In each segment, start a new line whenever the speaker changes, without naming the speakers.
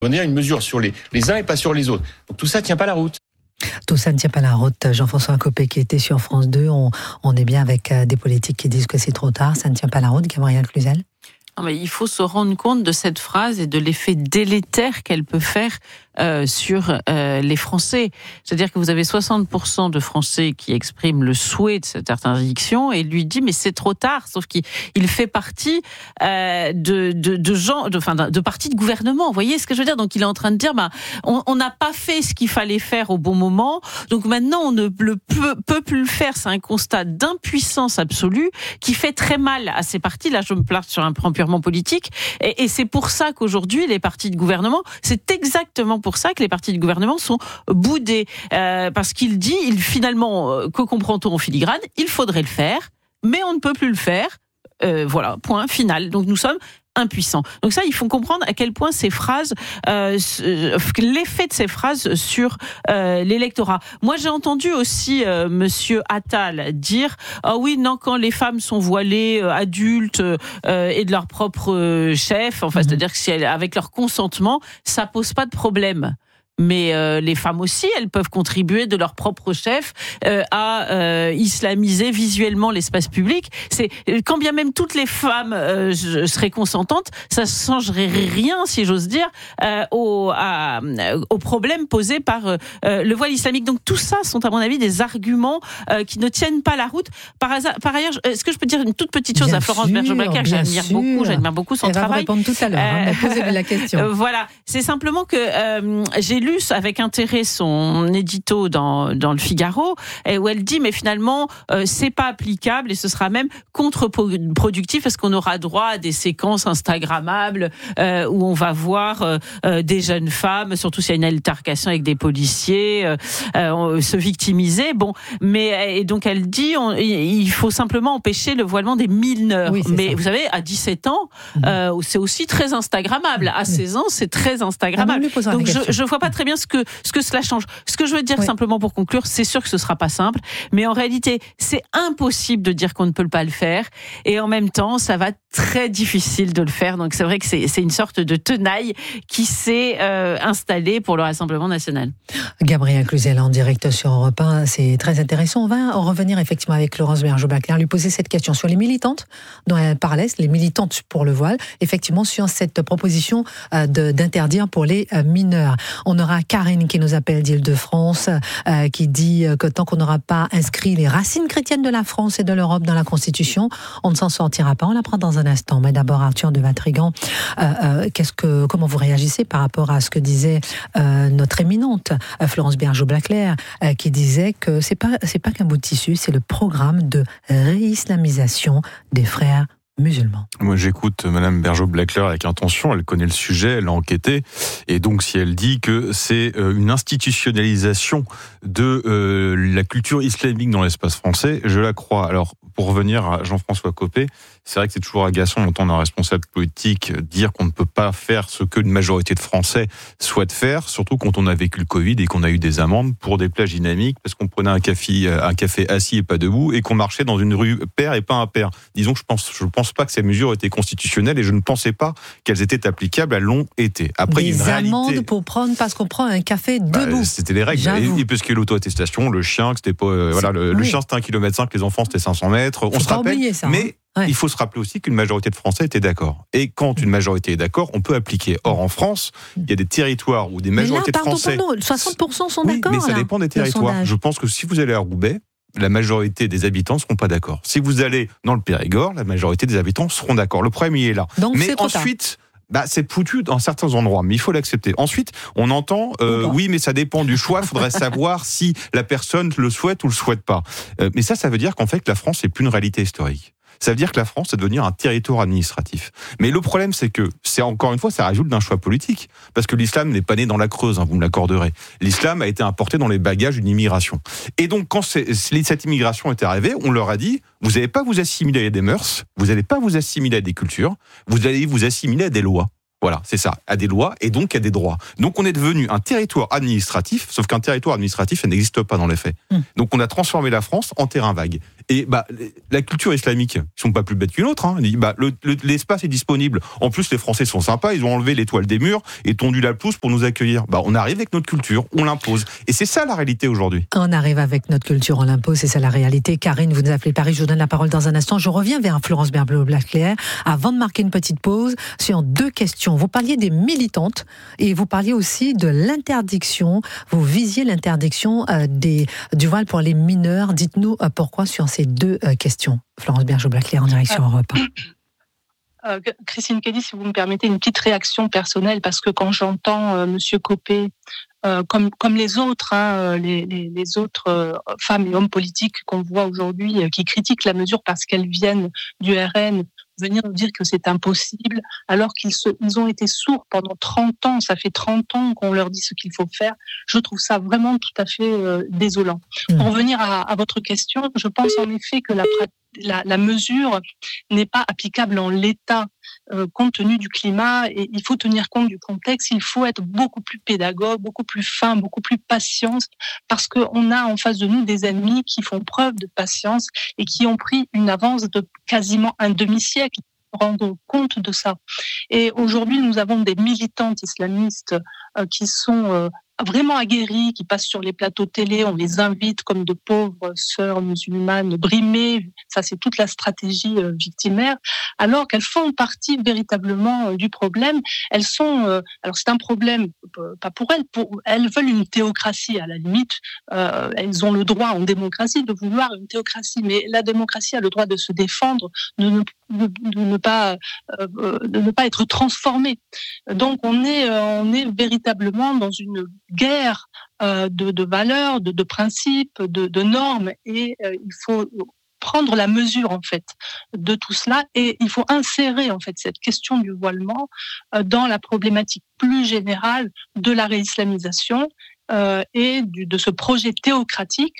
On a une mesure sur les uns et pas sur les autres. Donc tout ça ne tient pas la route.
Tout ça ne tient pas la route. Jean-François Copé qui était sur France 2, on est bien avec des politiques qui disent que c'est trop tard, ça ne tient pas la route. Gabriel Cluzel.
Non, mais il faut se rendre compte de cette phrase et de l'effet délétère qu'elle peut faire sur les Français. C'est-à-dire que vous avez 60% de Français qui expriment le souhait de cette interdiction et lui dit mais c'est trop tard. Sauf qu'il fait partie de partis de gouvernement. Vous voyez ce que je veux dire? Donc il est en train de dire on n'a pas fait ce qu'il fallait faire au bon moment. Donc maintenant on ne peut plus le faire. C'est un constat d'impuissance absolue qui fait très mal à ces partis. Là je me place sur un plan purement politique et c'est pour ça qu'aujourd'hui les partis de gouvernement, c'est exactement pour ça que les partis de gouvernement sont boudés parce qu'il dit finalement que comprend-on en filigrane, il faudrait le faire, mais on ne peut plus le faire. Voilà, point final. Donc nous sommes impuissants. Donc ça, il faut comprendre à quel point ces phrases, l'effet de ces phrases sur l'électorat. Moi, j'ai entendu aussi Monsieur Attal dire ah oui, non, quand les femmes sont voilées, adultes et de leur propre chef, enfin, c'est-à-dire que si avec leur consentement, ça pose pas de problème. Mais les femmes aussi, elles peuvent contribuer de leur propre chef à islamiser visuellement l'espace public. C'est quand bien même toutes les femmes seraient consentantes, ça ne changerait rien, si j'ose dire, au problème posé par le voile islamique. Donc tout ça sont à mon avis des arguments qui ne tiennent pas la route. Par ailleurs, est-ce que je peux dire une toute petite chose à Florence Bergeau-Blackler que j'admire beaucoup son travail.
Elle va vous répondre tout à l'heure. Posez-lui la question.
Voilà, c'est simplement que j'ai lu avec intérêt son édito dans le Figaro, où elle dit mais finalement c'est pas applicable et ce sera même contre-productif parce qu'on aura droit à des séquences instagrammables où on va voir des jeunes femmes, surtout s'il y a une altercation avec des policiers, se victimiser. Bon, mais et donc elle dit il faut simplement empêcher le voilement des mineurs. Oui, mais ça. Vous savez, à 17 ans, c'est aussi très instagrammable. À 16 ans, c'est très instagrammable. Donc je vois pas très bien ce que cela change. Ce que je veux dire simplement pour conclure, c'est sûr que ce sera pas simple, mais en réalité, c'est impossible de dire qu'on ne peut pas le faire, et en même temps, ça va être très difficile de le faire. Donc c'est vrai que c'est une sorte de tenaille qui s'est installée pour le Rassemblement national.
Gabriel Cluzel en direct sur Europe 1, c'est très intéressant. On va en revenir effectivement avec Florence Bergeau-Blackler, lui poser cette question sur les militantes dont elle parlait, les militantes pour le voile, effectivement sur cette proposition d'interdire pour les mineurs. On aura Karine qui nous appelle d'Île-de-France, qui dit que tant qu'on n'aura pas inscrit les racines chrétiennes de la France et de l'Europe dans la Constitution, on ne s'en sortira pas. On la prend dans un instant. Mais d'abord, Arthur de Vatrigan, comment vous réagissez par rapport à ce que disait notre éminente Florence Bergeau-Blackler, qui disait que c'est pas qu'un bout de tissu, c'est le programme de réislamisation des frères musulmans.
Moi, j'écoute Madame Bergeau-Blackler avec intention. Elle connaît le sujet, elle a enquêté. Et donc, si elle dit que c'est une institutionnalisation de la culture islamique dans l'espace français, je la crois. Alors, pour revenir à Jean-François Copé, c'est vrai que c'est toujours agaçant d'entendre un responsable politique dire qu'on ne peut pas faire ce que une majorité de Français souhaite faire, surtout quand on a vécu le Covid et qu'on a eu des amendes pour des plages dynamiques, parce qu'on prenait un café assis et pas debout, et qu'on marchait dans une rue pair et pas impair. Disons que je pense pas que ces mesures étaient constitutionnelles, et je ne pensais pas qu'elles étaient applicables. Elles l'ont été. Après, il y a une réalité.
Des amendes pour prendre, parce qu'on prend un café debout.
C'était les règles. Et parce qu'il y a l'auto-attestation, le chien, que c'était pas, le chien c'était 1,5 km, les enfants c'était 500 mètres. On se rappelle.
Ça,
mais il faut se rappeler aussi qu'une majorité de Français étaient d'accord. Et quand une majorité est d'accord, on peut appliquer. Or, en France, il y a des territoires où des majorités de Français...
60% sont d'accord.
Mais ça dépend des territoires. Je pense que si vous allez à Roubaix, la majorité des habitants ne seront pas d'accord. Si vous allez dans le Périgord, la majorité des habitants seront d'accord. Le problème, il est là.
Donc,
mais ensuite... c'est foutu dans certains endroits, mais il faut l'accepter. Ensuite, on entend, oui, mais ça dépend du choix. Il faudrait savoir si la personne le souhaite ou le souhaite pas. Mais ça veut dire qu'en fait, la France n'est plus une réalité historique. Ça veut dire que la France est devenir un territoire administratif. Mais le problème, c'est que, encore une fois, ça résulte d'un choix politique. Parce que l'islam n'est pas né dans la Creuse, vous me l'accorderez. L'islam a été importé dans les bagages d'une immigration. Et donc, quand cette immigration est arrivée, on leur a dit, vous n'allez pas vous assimiler à des mœurs, vous n'allez pas vous assimiler à des cultures, vous allez vous assimiler à des lois. Voilà, c'est ça, à des lois et donc à des droits. Donc on est devenu un territoire administratif, sauf qu'un territoire administratif, ça n'existe pas dans les faits. Donc on a transformé la France en terrain vague. Et la culture islamique, ils sont pas plus bêtes qu'une autre. Hein. L'espace est disponible. En plus, les Français sont sympas. Ils ont enlevé les toiles des murs et tondu la pelouse pour nous accueillir. On arrive avec notre culture, on l'impose. Et c'est ça la réalité aujourd'hui.
On arrive avec notre culture, on l'impose, c'est ça la réalité. Karine, vous nous appelez Paris, je vous donne la parole dans un instant. Je reviens vers Florence Berblot-Blaclair avant de marquer une petite pause sur 2 questions. Vous parliez des militantes et vous parliez aussi de l'interdiction. Vous visiez l'interdiction du voile pour les mineurs. Dites-nous pourquoi sur ces 2 questions. Florence Berblot-Blaclair en direction Europe
1. Christine Kelly, si vous me permettez une petite réaction personnelle, parce que quand j'entends Monsieur Copé, comme les autres, les autres femmes et hommes politiques qu'on voit aujourd'hui qui critiquent la mesure parce qu'elles viennent du RN, venir nous dire que c'est impossible, alors qu'ils ont été sourds pendant 30 ans, ça fait 30 ans qu'on leur dit ce qu'il faut faire, je trouve ça vraiment tout à fait désolant. Pour revenir à votre question, je pense en effet que la mesure n'est pas applicable en l'état compte tenu du climat, et il faut tenir compte du contexte, il faut être beaucoup plus pédagogue, beaucoup plus fin, beaucoup plus patient, parce qu'on a en face de nous des ennemis qui font preuve de patience et qui ont pris une avance de quasiment un demi-siècle. Rendre compte de ça. Et aujourd'hui, nous avons des militantes islamistes qui sont vraiment aguerries, qui passent sur les plateaux télé, on les invite comme de pauvres sœurs musulmanes brimées, ça c'est toute la stratégie victimaire, alors qu'elles font partie véritablement du problème. Elles sont, alors c'est un problème, pas pour elles, elles veulent une théocratie à la limite, elles ont le droit en démocratie de vouloir une théocratie, mais la démocratie a le droit de se défendre, de ne pas être transformée. Donc on est véritablement dans une guerre de valeurs, de principes, de normes, et il faut prendre la mesure en fait de tout cela, et il faut insérer en fait cette question du voilement dans la problématique plus générale de la réislamisation et de ce projet théocratique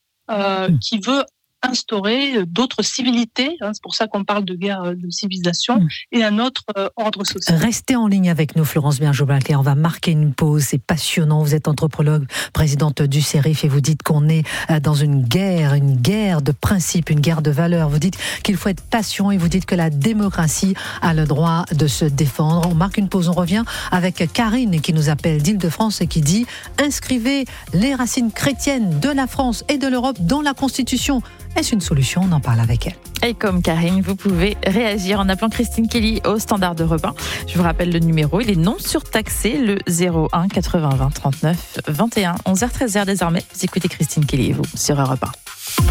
qui veut instaurer d'autres civilités, c'est pour ça qu'on parle de guerre de civilisation, et un autre ordre social.
Restez en ligne avec nous, Florence Berblot-Blaclair. On va marquer une pause, c'est passionnant. Vous êtes anthropologue, présidente du CERIF, et vous dites qu'on est dans une guerre de principes, une guerre de valeurs. Vous dites qu'il faut être patient, et vous dites que la démocratie a le droit de se défendre. On marque une pause, on revient avec Karine qui nous appelle d'Île-de-France et qui dit « Inscrivez les racines chrétiennes de la France et de l'Europe dans la Constitution ». Est-ce une solution? On en parle avec elle.
Et comme Karine, vous pouvez réagir en appelant Christine Kelly au standard d'Europe 1. Je vous rappelle le numéro, il est non surtaxé, le 01 80 20 39 21. 11h 13h désormais. Vous écoutez Christine Kelly et vous sur Europe 1.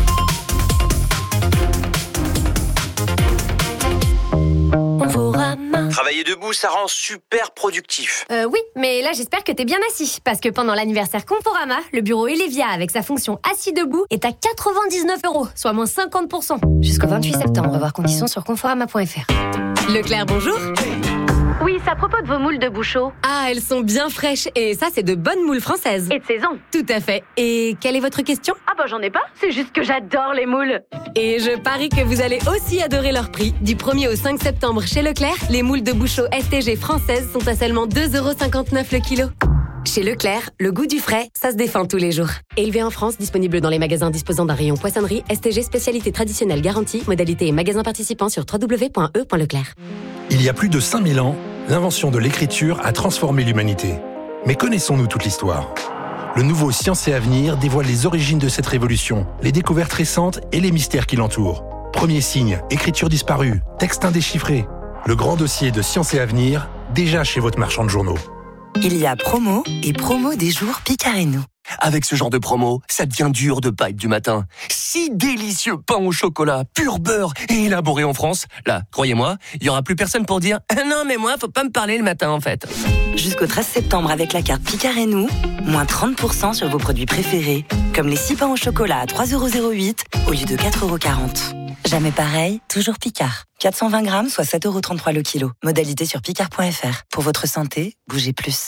Travailler debout, ça rend super productif.
Oui, mais là j'espère que t'es bien assis, parce que pendant l'anniversaire Conforama, le bureau Elevia avec sa fonction assis debout est à 99 €, soit moins 50%. Jusqu'au 28 septembre, voir conditions sur conforama.fr. Leclerc, bonjour.
Oui, c'est à propos de vos moules de Bouchot.
Ah, elles sont bien fraîches, et ça c'est de bonnes moules françaises.
Et de saison.
Tout à fait. Et quelle est votre question?
Ah bah j'en ai pas, c'est juste que j'adore les moules.
Et je parie que vous allez aussi adorer leur prix. Du 1er au 5 septembre chez Leclerc, les moules de Bouchot STG françaises sont à seulement 2,59 € le kilo. Chez Leclerc, le goût du frais, ça se défend tous les jours. Élevé en France, disponible dans les magasins disposant d'un rayon poissonnerie, STG spécialité traditionnelle garantie, modalité et magasins participants sur www.e.leclerc.
Il y a plus de 5000 ans, l'invention de l'écriture a transformé l'humanité. Mais connaissons-nous toute l'histoire? Le nouveau Science et Avenir dévoile les origines de cette révolution, les découvertes récentes et les mystères qui l'entourent. Premier signe, écriture disparue, texte indéchiffré. Le grand dossier de Science et Avenir, déjà chez votre marchand de journaux.
Il y a promo et promo des jours Picard et nous.
Avec ce genre de promo, ça devient dur de pas être du matin. 6 délicieux pains au chocolat, pur beurre et élaboré en France. Là, croyez-moi, il y aura plus personne pour dire « Non, mais moi, faut pas me parler le matin, en fait. »
Jusqu'au 13 septembre avec la carte Picard et nous, moins 30% sur vos produits préférés, comme les 6 pains au chocolat à 3,08 € au lieu de 4,40 €. Jamais pareil, toujours Picard. 420 grammes, soit 7,33 € le kilo. Modalité sur picard.fr. Pour votre santé, bougez plus.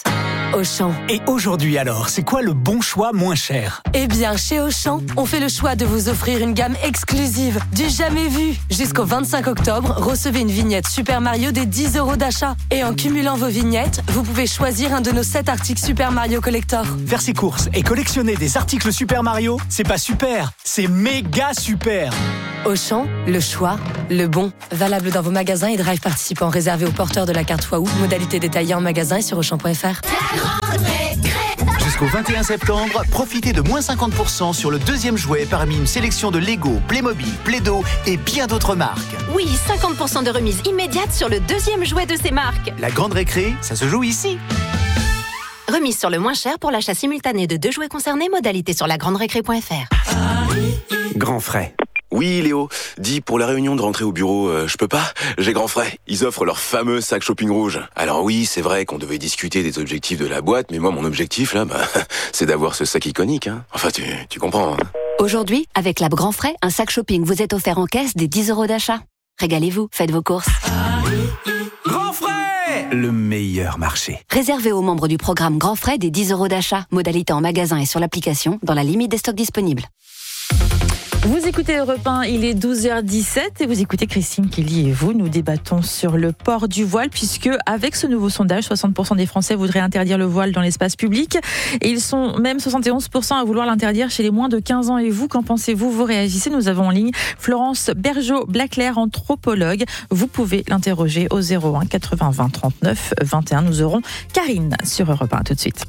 Auchan.
Et aujourd'hui alors, c'est quoi le bon choix moins cher ?
Eh bien, chez Auchan, on fait le choix de vous offrir une gamme exclusive, du jamais vu. Jusqu'au 25 octobre, recevez une vignette Super Mario des 10 € d'achat. Et en cumulant vos vignettes, vous pouvez choisir un de nos 7 articles Super Mario Collector.
Faire ses courses et collectionner des articles Super Mario, c'est pas super, c'est méga super.
Auchan, le choix, le bon. Valable dans vos magasins et drive participants réservés aux porteurs de la carte Waouh. Modalité détaillée en magasin et sur Auchan.fr.
Jusqu'au 21 septembre, profitez de moins 50% sur le deuxième jouet parmi une sélection de Lego, Playmobil, Play-Doh et bien d'autres marques.
Oui, 50% de remise immédiate sur le deuxième jouet de ces marques.
La grande récré, ça se joue ici.
Remise sur le moins cher pour l'achat simultané de 2 jouets concernés, modalité sur lagranderécré.fr.
Grand frais. Oui, Léo. Dis, pour la réunion de rentrée au bureau, je peux pas ? J'ai grand frais. Ils offrent leur fameux sac shopping rouge. Alors oui, c'est vrai qu'on devait discuter des objectifs de la boîte, mais moi, mon objectif, là, c'est d'avoir ce sac iconique, hein. Enfin, tu comprends, hein.
Aujourd'hui, avec l'app Grand Frais, un sac shopping vous est offert en caisse des 10 € d'achat. Régalez-vous, faites vos courses.
Grand frais ! Le meilleur marché.
Réservé aux membres du programme Grand Frais des 10 € d'achat. Modalité en magasin et sur l'application, dans la limite des stocks disponibles.
Vous écoutez Europe 1, il est 12h17 et vous écoutez Christine Kelly et vous. Nous débattons sur le port du voile puisque avec ce nouveau sondage, 60% des Français voudraient interdire le voile dans l'espace public et ils sont même 71% à vouloir l'interdire chez les moins de 15 ans. Et vous, qu'en pensez-vous ? Vous réagissez. Nous avons en ligne Florence Bergeau-Blaclair, anthropologue. Vous pouvez l'interroger au 01 80 20 39 21. Nous aurons Karine sur Europe 1 tout de suite.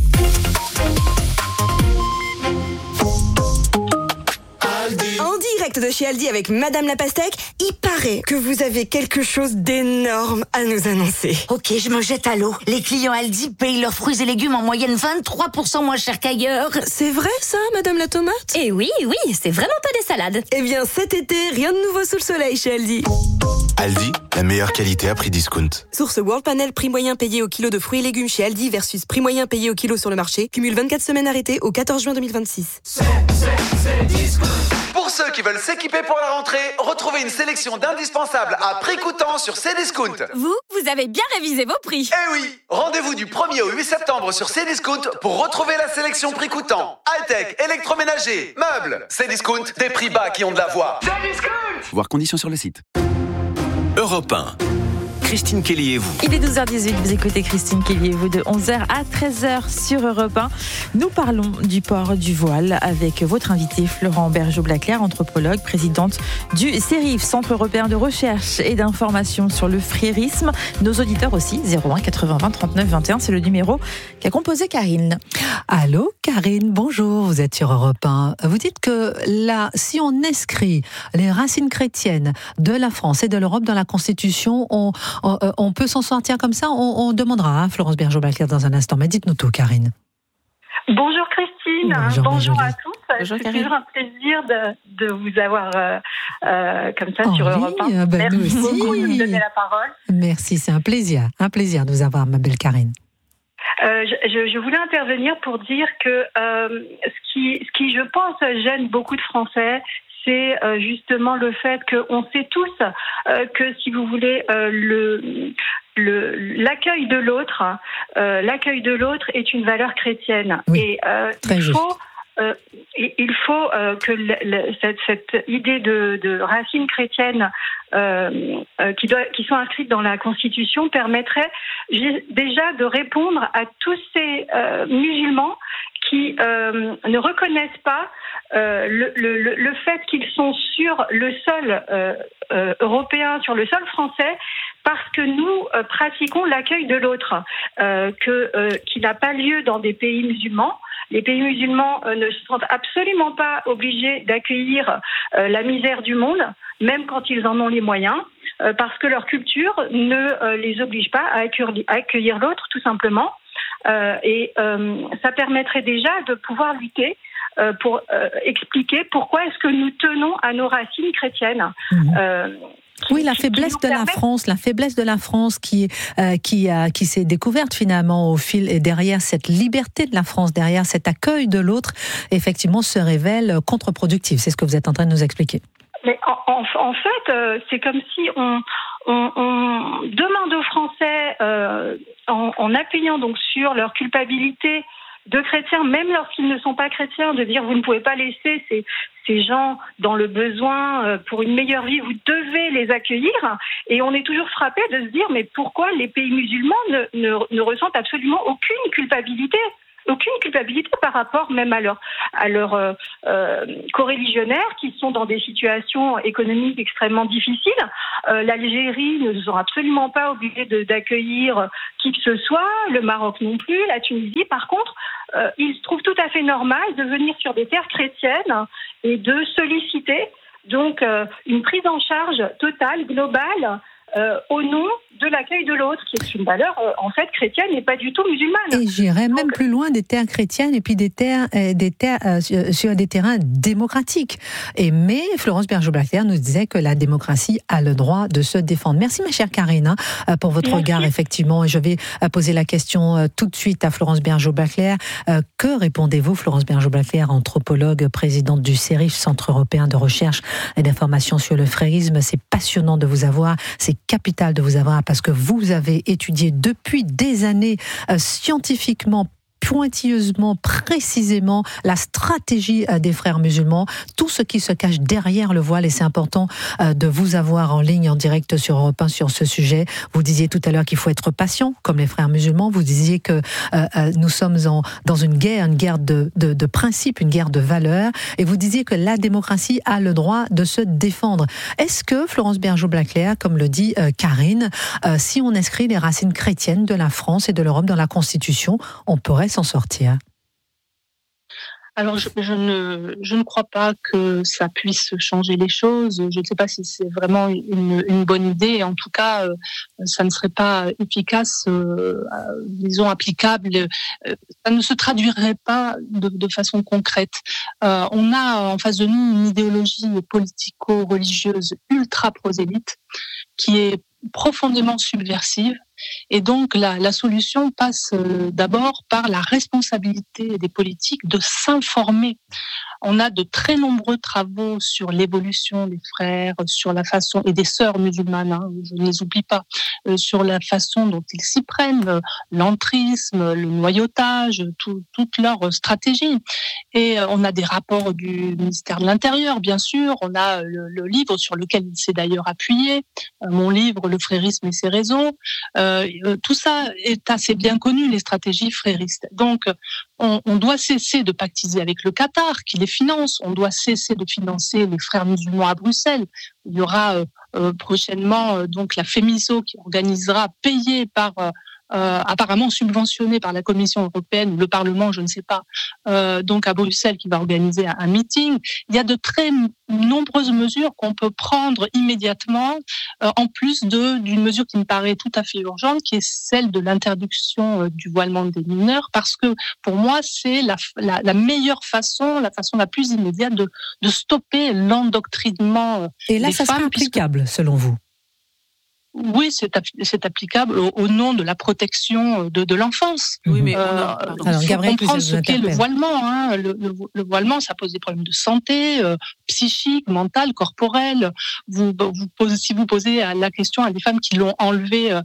En direct de chez Aldi avec Madame la Pastèque, il paraît que vous avez quelque chose d'énorme à nous annoncer.
Ok, je me jette à l'eau. Les clients Aldi payent leurs fruits et légumes en moyenne 23% moins cher qu'ailleurs.
C'est vrai ça, Madame la Tomate ?
Eh oui, c'est vraiment pas des salades.
Eh bien cet été, rien de nouveau sous le soleil chez Aldi.
Aldi, la meilleure qualité à prix discount.
Source World Panel, prix moyen payé au kilo de fruits et légumes chez Aldi versus prix moyen payé au kilo sur le marché. Cumule 24 semaines arrêtées au 14 juin 2026.
C'est discount. Pour ceux qui veulent s'équiper pour la rentrée, retrouvez une sélection d'indispensables à prix coûtant sur Cdiscount.
Vous avez bien révisé vos prix.
Eh oui, rendez-vous du 1er au 8 septembre sur Cdiscount pour retrouver la sélection prix coûtant. High-tech, électroménager, meubles. Cdiscount, des prix bas qui ont de la voix. Cdiscount.
Voir conditions sur le site. Europe 1. Christine Kelly et vous.
Il est 12h18, vous écoutez Christine Kelly et vous de 11h à 13h sur Europe 1. Nous parlons du port du voile avec votre invité Florence Bergeau-Blaclair, anthropologue, présidente du CERIF, Centre européen de recherche et d'information sur le frérisme. Nos auditeurs aussi, 01 80 20 39 21, c'est le numéro qu'a composé Karine.
Allô Karine, bonjour, vous êtes sur Europe 1. Vous dites que là, si on inscrit les racines chrétiennes de la France et de l'Europe dans la Constitution, on peut s'en sortir comme ça. On demandera à Florence Bergeau-Blaclair dans un instant. Mais dites-nous tout, Karine.
Bonjour Christine, bonjour à tous.
Bonjour,
c'est toujours un plaisir de vous avoir comme ça sur Europe 1. Merci beaucoup de me donner la parole.
Merci, c'est un plaisir de vous avoir, ma belle Karine.
Je voulais intervenir pour dire que ce qui, je pense, gêne beaucoup de Français, c'est justement le fait qu'on sait tous que, si vous voulez, l'accueil de l'autre est une valeur chrétienne.
Oui,
et
il
faut que cette idée de racines chrétiennes qui sont inscrites dans la Constitution permettrait déjà de répondre à tous ces musulmans qui ne reconnaissent pas le fait qu'ils sont sur le sol européen, sur le sol français, parce que nous pratiquons l'accueil de l'autre, qui n'a pas lieu dans des pays musulmans. Les pays musulmans ne se sentent absolument pas obligés d'accueillir la misère du monde, même quand ils en ont les moyens, parce que leur culture ne les oblige pas à accueillir l'autre, tout simplement. Et ça permettrait déjà de pouvoir lutter pour expliquer pourquoi est-ce que nous tenons à nos racines chrétiennes.
Oui, la faiblesse de la France qui s'est découverte finalement au fil, et derrière cette liberté de la France, derrière cet accueil de l'autre, effectivement se révèle contre-productive. C'est ce que vous êtes en train de nous expliquer.
Mais en fait, c'est comme si on demande aux Français, en appuyant donc sur leur culpabilité de chrétiens, même lorsqu'ils ne sont pas chrétiens, de dire vous ne pouvez pas laisser ces gens dans le besoin pour une meilleure vie, vous devez les accueillir. Et on est toujours frappé de se dire mais pourquoi les pays musulmans ne ressentent absolument aucune culpabilité par rapport même à leurs coreligionnaires qui sont dans des situations économiques extrêmement difficiles. L'Algérie ne sont absolument pas obligés d'accueillir qui que ce soit, le Maroc non plus, la Tunisie. Par contre, il se trouve tout à fait normal de venir sur des terres chrétiennes et de solliciter donc une prise en charge totale, globale, au nom de l'accueil de l'autre, qui est une valeur en fait chrétienne et pas du tout musulmane.
Et j'irais même plus loin, des terres chrétiennes et puis des terres sur des terrains démocratiques. Mais Florence Bergeau-Blaclair nous disait que la démocratie a le droit de se défendre. Merci ma chère Karine pour votre regard effectivement. Et je vais poser la question tout de suite à Florence Bergeau-Blaclair. Que répondez-vous, Florence Bergeau-Blaclair, anthropologue, présidente du CERIF, Centre européen de recherche et d'information sur le frérisme? C'est passionnant de vous avoir, c'est capital de vous avoir parce que vous avez étudié depuis des années scientifiquement, pointilleusement, précisément la stratégie des frères musulmans, tout ce qui se cache derrière le voile, et c'est important de vous avoir en ligne, en direct sur Europe 1 sur ce sujet. Vous disiez tout à l'heure qu'il faut être patient, comme les frères musulmans. Vous disiez que nous sommes dans une guerre de principes, une guerre de valeurs, et vous disiez que la démocratie a le droit de se défendre. Est-ce que, Florence Bergeau-Blaclair, comme le dit Karine, si on inscrit les racines chrétiennes de la France et de l'Europe dans la Constitution, on pourrait s'en sortir?
Alors, je ne crois pas que ça puisse changer les choses. Je ne sais pas si c'est vraiment une bonne idée. En tout cas, ça ne serait pas efficace, disons, applicable. Ça ne se traduirait pas de façon concrète. On a en face de nous une idéologie politico-religieuse ultra prosélyte qui est profondément subversive. Et donc, la solution passe d'abord par la responsabilité des politiques de s'informer. On a de très nombreux travaux sur l'évolution des frères, sur la façon, et des sœurs musulmanes, je ne les oublie pas, sur la façon dont ils s'y prennent, l'entrisme, le noyautage, toute leur stratégie. Et on a des rapports du ministère de l'Intérieur, bien sûr. On a le livre sur lequel il s'est d'ailleurs appuyé, mon livre, Le frérisme et ses raisons. Tout ça est assez bien connu, les stratégies fréristes. Donc, on doit cesser de pactiser avec le Qatar, qui les finance. On doit cesser de financer les frères musulmans à Bruxelles. Il y aura prochainement donc la FEMISO qui organisera, payée par apparemment subventionné par la Commission européenne ou le Parlement, je ne sais pas, donc à Bruxelles, qui va organiser un meeting. Il y a de très nombreuses mesures qu'on peut prendre immédiatement, en plus d'une mesure qui me paraît tout à fait urgente, qui est celle de l'interdiction du voilement des mineurs, parce que pour moi, c'est la meilleure façon, la façon la plus immédiate de stopper l'endoctrinement.
Et là, ça sera applicable, selon vous?
Oui, c'est applicable au nom de la protection de l'enfance.
Oui, mais
on comprend ce qu'est le voilement. Le voilement, ça pose des problèmes de santé, psychique, mentale, corporelle. Si vous posez la question à des femmes qui l'ont enlevé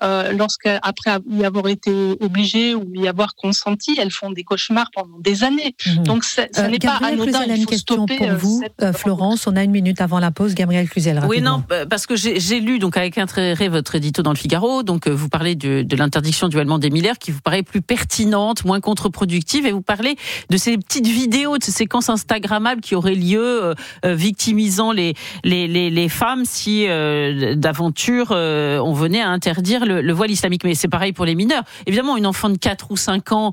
après y avoir été obligées ou y avoir consenti, elles font des cauchemars pendant des années. Donc, ça n'est pas anodin.
Il faut stopper pour vous, Florence. On a une minute avant la pause. Gabrielle Cluzel, rapidement.
Oui, non, parce que j'ai lu donc avec intérêt votre édito dans le Figaro, donc vous parlez de l'interdiction du voilement des mineurs qui vous paraît plus pertinente, moins contre-productive, et vous parlez de ces petites vidéos, de ces séquences instagrammables qui auraient lieu victimisant les femmes si d'aventure on venait à interdire le voile islamique. Mais c'est pareil pour les mineurs. Évidemment, une enfant de 4 ou 5 ans,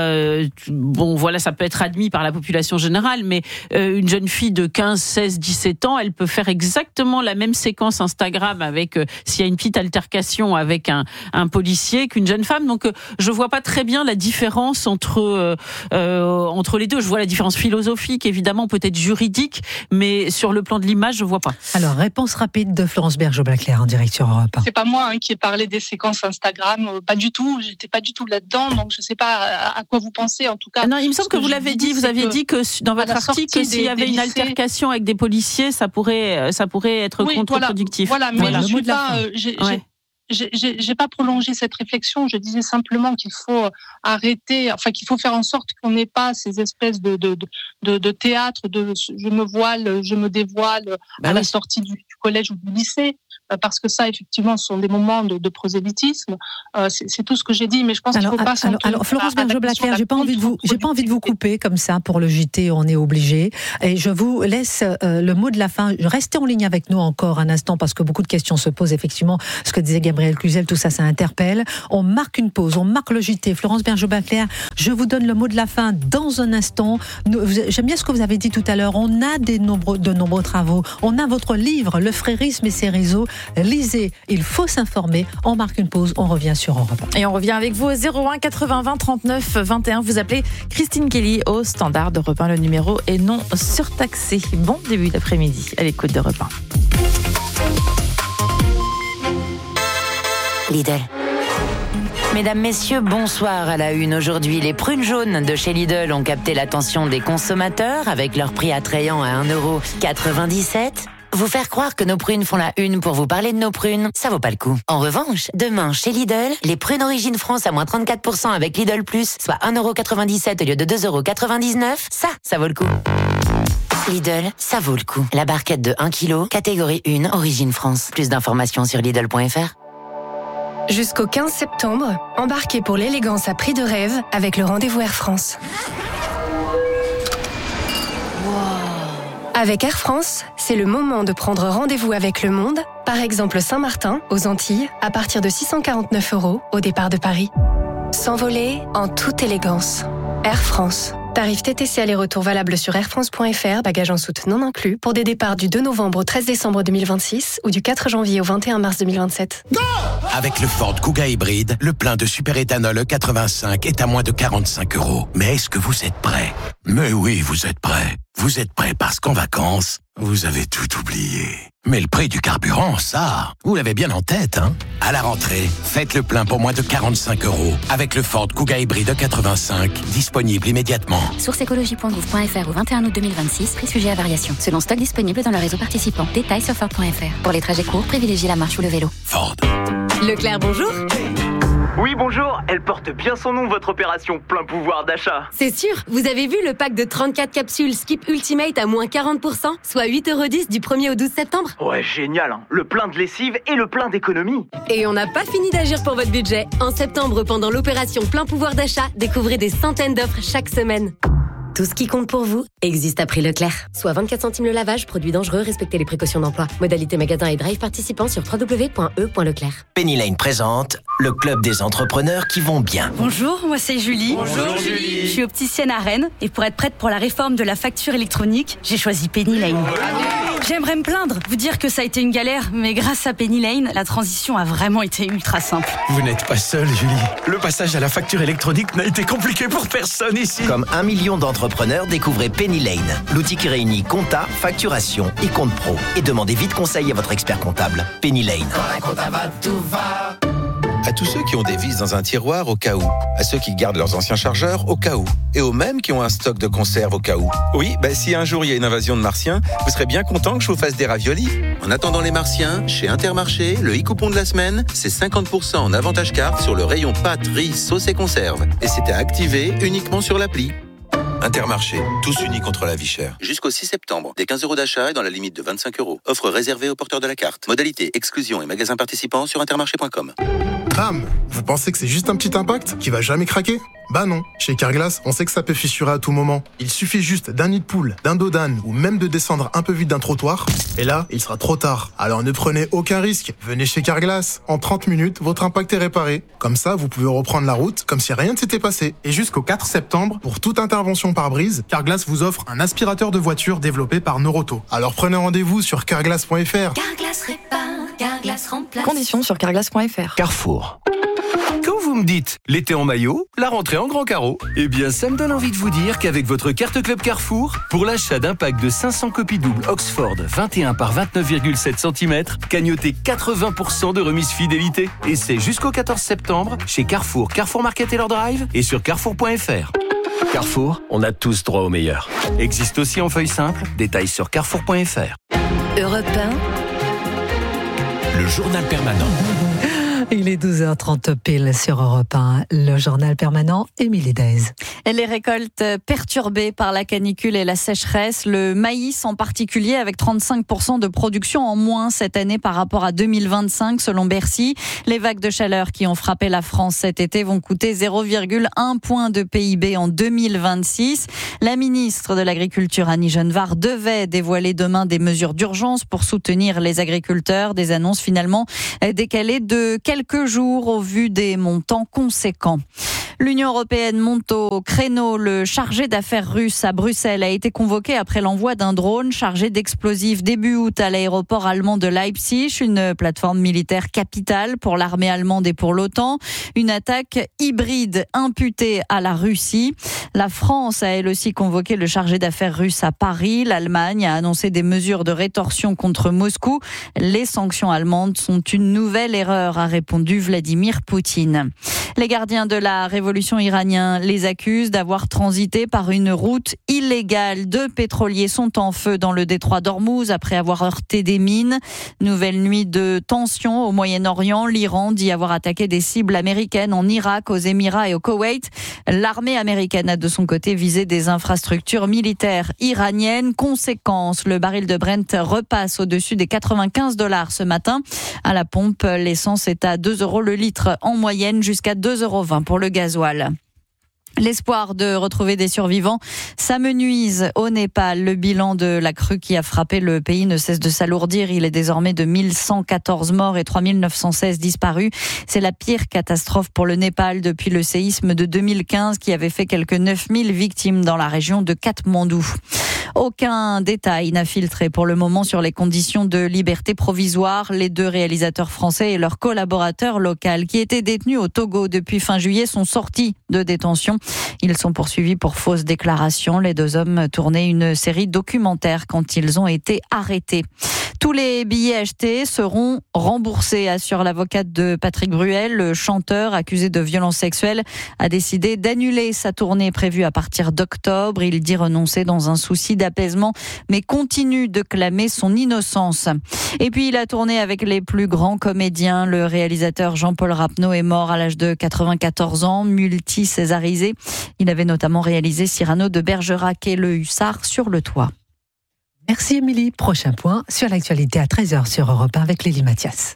bon voilà, ça peut être admis par la population générale, mais une jeune fille de 15, 16, 17 ans, elle peut faire exactement la même séquence Instagram avec s'il y a une petite altercation avec un policier qu'une jeune femme. Donc je vois pas très bien la différence entre les deux. Je vois la différence philosophique, évidemment, peut-être juridique, mais sur le plan de l'image, je vois pas.
Alors, réponse rapide de Florence Bergeau-Blaclair en direct sur Europe 1.
C'est pas moi qui ai parlé des séquences Instagram, pas du tout. J'étais pas du tout là-dedans, donc je sais pas à quoi vous pensez. En tout cas,
non, il me semble que vous l'avez dit. Vous aviez dit que dans votre article, que s'il y avait une altercation avec des policiers, ça pourrait être contre-productif.
Voilà, mais je suis pas J'ai pas prolongé cette réflexion. Je disais simplement qu'il faut arrêter, qu'il faut faire en sorte qu'on n'ait pas ces espèces de théâtre de je me voile, je me dévoile à la sortie du collège ou du lycée, parce que ça, effectivement, ce sont des moments de prosélytisme. C'est tout ce que j'ai dit, mais je pense qu'il faut pas.
Alors, Florence Bergeau-Blaclair, j'ai pas envie de vous couper comme ça pour le JT. On est obligé. Et je vous laisse le mot de la fin. Restez en ligne avec nous encore un instant parce que beaucoup de questions se posent. Effectivement, ce que disait Gabriel Cluzel, tout ça, ça interpelle. On marque une pause, on marque le JT. Florence Bergeau-Blaclair, je vous donne le mot de la fin dans un instant. J'aime bien ce que vous avez dit tout à l'heure. On a de nombreux travaux. On a votre livre, Le frérisme et ses réseaux. Lisez, il faut s'informer. On marque une pause, on revient sur Europe 1.
Et on revient avec vous au 01 80 20 39 21. Vous appelez Christine Kelly au standard d'Europe 1. Le numéro est non surtaxé. Bon début d'après-midi à l'écoute d'Europe
1. Lidl. Mesdames, messieurs, bonsoir à la une. Aujourd'hui, les prunes jaunes de chez Lidl ont capté l'attention des consommateurs avec leur prix attrayant à 1,97 €. Vous faire croire que nos prunes font la une pour vous parler de nos prunes, ça vaut pas le coup. En revanche, demain, chez Lidl, les prunes Origine France à moins 34% avec Lidl Plus, soit 1,97 € au lieu de 2,99 €, ça vaut le coup. Lidl, ça vaut le coup. La barquette de 1 kg, catégorie 1, Origine France. Plus d'informations sur Lidl.fr.
Jusqu'au 15 septembre, embarquez pour l'élégance à prix de rêve avec le rendez-vous Air France. Avec Air France, c'est le moment de prendre rendez-vous avec le monde, par exemple Saint-Martin, aux Antilles, à partir de 649 € au départ de Paris. S'envoler en toute élégance. Air France. Tarif TTC aller-retour valable sur airfrance.fr, bagages en soute non inclus, pour des départs du 2 novembre au 13 décembre 2026 ou du 4 janvier au 21 mars 2027.
Avec le Ford Kuga hybride, le plein de superéthanol E85 est à moins de 45 €. Mais est-ce que vous êtes prêts ? Mais oui, vous êtes prêts. Vous êtes prêts parce qu'en vacances, vous avez tout oublié. Mais le prix du carburant, ça, vous l'avez bien en tête, hein ? À la rentrée, faites le plein pour moins de 45 € avec le Ford Kuga hybride E85, disponible immédiatement.
Source écologie.gouv.fr au 21 août 2026, prix sujet à variation. Selon stock disponible dans le réseau participant. Détails sur Ford.fr. Pour les trajets courts, privilégiez la marche ou le vélo.
Ford.
Leclerc, bonjour.
Oui, bonjour. Elle porte bien son nom, votre opération plein pouvoir d'achat.
C'est sûr. Vous avez vu le pack de 34 capsules Skip Ultimate à moins 40%, soit 8,10 € du 1er au 12 septembre.
Ouais, génial, hein. Le plein de lessive et le plein d'économie.
Et on n'a pas fini d'agir pour votre budget. En septembre, pendant l'opération plein pouvoir d'achat, découvrez des centaines d'offres chaque semaine. Tout ce qui compte pour vous existe à prix Leclerc. Soit 24 centimes le lavage, produit dangereux, respectez les précautions d'emploi. Modalité magasin et drive participants sur www.e.leclerc.
Penny Lane présente le club des entrepreneurs qui vont bien.
Bonjour, moi c'est Julie.
Bonjour Julie.
Je suis opticienne à Rennes et pour être prête pour la réforme de la facture électronique, j'ai choisi Penny Lane. J'aimerais me plaindre, vous dire que ça a été une galère, mais grâce à Penny Lane, la transition a vraiment été ultra simple.
Vous n'êtes pas seule, Julie. Le passage à la facture électronique n'a été compliqué pour personne ici. Comme 1 million d'entrepreneurs, découvrez Penny Lane, l'outil qui réunit compta, facturation et compte pro. Et demandez vite conseil à votre expert comptable. Penny Lane.
À tous ceux qui ont des vis dans un tiroir au cas où, à ceux qui gardent leurs anciens chargeurs au cas où, et aux mêmes qui ont un stock de conserve au cas où. Oui, si un jour il y a une invasion de martiens, vous serez bien content que je vous fasse des raviolis. En attendant les martiens, chez Intermarché, le e-coupon de la semaine, c'est 50% en avantage carte sur le rayon pâtes, riz, sauce et conserve. Et c'était activé uniquement sur l'appli. Intermarché, tous unis contre la vie chère. Jusqu'au 6 septembre, des 15 € d'achat et dans la limite de 25 €. Offre réservée aux porteurs de la carte. Modalité, exclusion et magasins participants sur intermarché.com.
Bam! Vous pensez que c'est juste un petit impact qui va jamais craquer? Bah non. Chez Carglass, on sait que ça peut fissurer à tout moment. Il suffit juste d'un nid de poule, d'un dos d'âne ou même de descendre un peu vite d'un trottoir. Et là, il sera trop tard. Alors ne prenez aucun risque. Venez chez Carglass. En 30 minutes, votre impact est réparé. Comme ça, vous pouvez reprendre la route comme si rien ne s'était passé. Et jusqu'au 4 septembre, pour toute intervention pare-brise, Carglass vous offre un aspirateur de voiture développé par Noroto. Alors prenez rendez-vous sur carglass.fr.
Carglass répare, Carglass remplace.
Conditions sur carglass.fr.
Carrefour. Quand vous me dites l'été en maillot, la rentrée en grand carreau, eh bien ça me donne envie de vous dire qu'avec votre carte Club Carrefour, pour l'achat d'un pack de 500 copies doubles Oxford 21 par 29,7 cm, cagnotez 80% de remise fidélité. Et c'est jusqu'au 14 septembre chez Carrefour, Carrefour Market et leur drive et sur carrefour.fr. Carrefour, on a tous droit au meilleur. Existe aussi en feuille simple, détails sur carrefour.fr.
Europe 1.
le journal permanent.
Il est 12h30 pile sur Europe 1, le journal permanent, Émilie Daise.
Les récoltes perturbées par la canicule et la sécheresse, le maïs en particulier avec 35% de production en moins cette année par rapport à 2025 selon Bercy. Les vagues de chaleur qui ont frappé la France cet été vont coûter 0,1 point de PIB en 2026. La ministre de l'Agriculture Annie Genevard devait dévoiler demain des mesures d'urgence pour soutenir les agriculteurs. Des annonces finalement décalées de quelques jours au vu des montants conséquents. L'Union européenne monte au créneau. Le chargé d'affaires russe à Bruxelles a été convoqué après l'envoi d'un drone chargé d'explosifs début août à l'aéroport allemand de Leipzig, une plateforme militaire capitale pour l'armée allemande et pour l'OTAN. Une attaque hybride imputée à la Russie. La France a elle aussi convoqué le chargé d'affaires russe à Paris. L'Allemagne a annoncé des mesures de rétorsion contre Moscou. Les sanctions allemandes sont une nouvelle erreur, a répondu Vladimir Poutine. Les gardiens de la révolution iranienne les accusent d'avoir transité par une route illégale. 2 pétroliers sont en feu dans le détroit d'Ormuz après avoir heurté des mines. Nouvelle nuit de tension au Moyen-Orient. L'Iran dit avoir attaqué des cibles américaines en Irak, aux Émirats et au Koweït. L'armée américaine a de son côté visé des infrastructures militaires iraniennes. Conséquence, le baril de Brent repasse au-dessus des $95 ce matin. À la pompe, l'essence est à 2 € le litre en moyenne, jusqu'à 2,20 € pour le gasoil. L'espoir de retrouver des survivants s'amenuise au Népal. Le bilan de la crue qui a frappé le pays ne cesse de s'alourdir. Il est désormais de 1114 morts et 3916 disparus. C'est la pire catastrophe pour le Népal depuis le séisme de 2015 qui avait fait quelques 9000 victimes dans la région de Katmandou. Aucun détail n'a filtré pour le moment sur les conditions de liberté provisoire. Les 2 réalisateurs français et leur collaborateur local qui étaient détenus au Togo depuis fin juillet sont sortis de détention. Ils sont poursuivis pour fausses déclarations. Les 2 hommes tournaient une série documentaire quand ils ont été arrêtés. Tous les billets achetés seront remboursés, assure l'avocate de Patrick Bruel. Le chanteur accusé de violences sexuelles a décidé d'annuler sa tournée prévue à partir d'octobre. Il dit renoncer dans un souci d'apaisement, mais continue de clamer son innocence. Et puis il a tourné avec les plus grands comédiens. Le réalisateur Jean-Paul Rapneau est mort à l'âge de 94 ans, multi-césarisé. Il avait notamment réalisé Cyrano de Bergerac et Le Hussard sur le toit.
Merci Émilie. Prochain point sur l'actualité à 13h sur Europe 1 avec Lélie Mathias.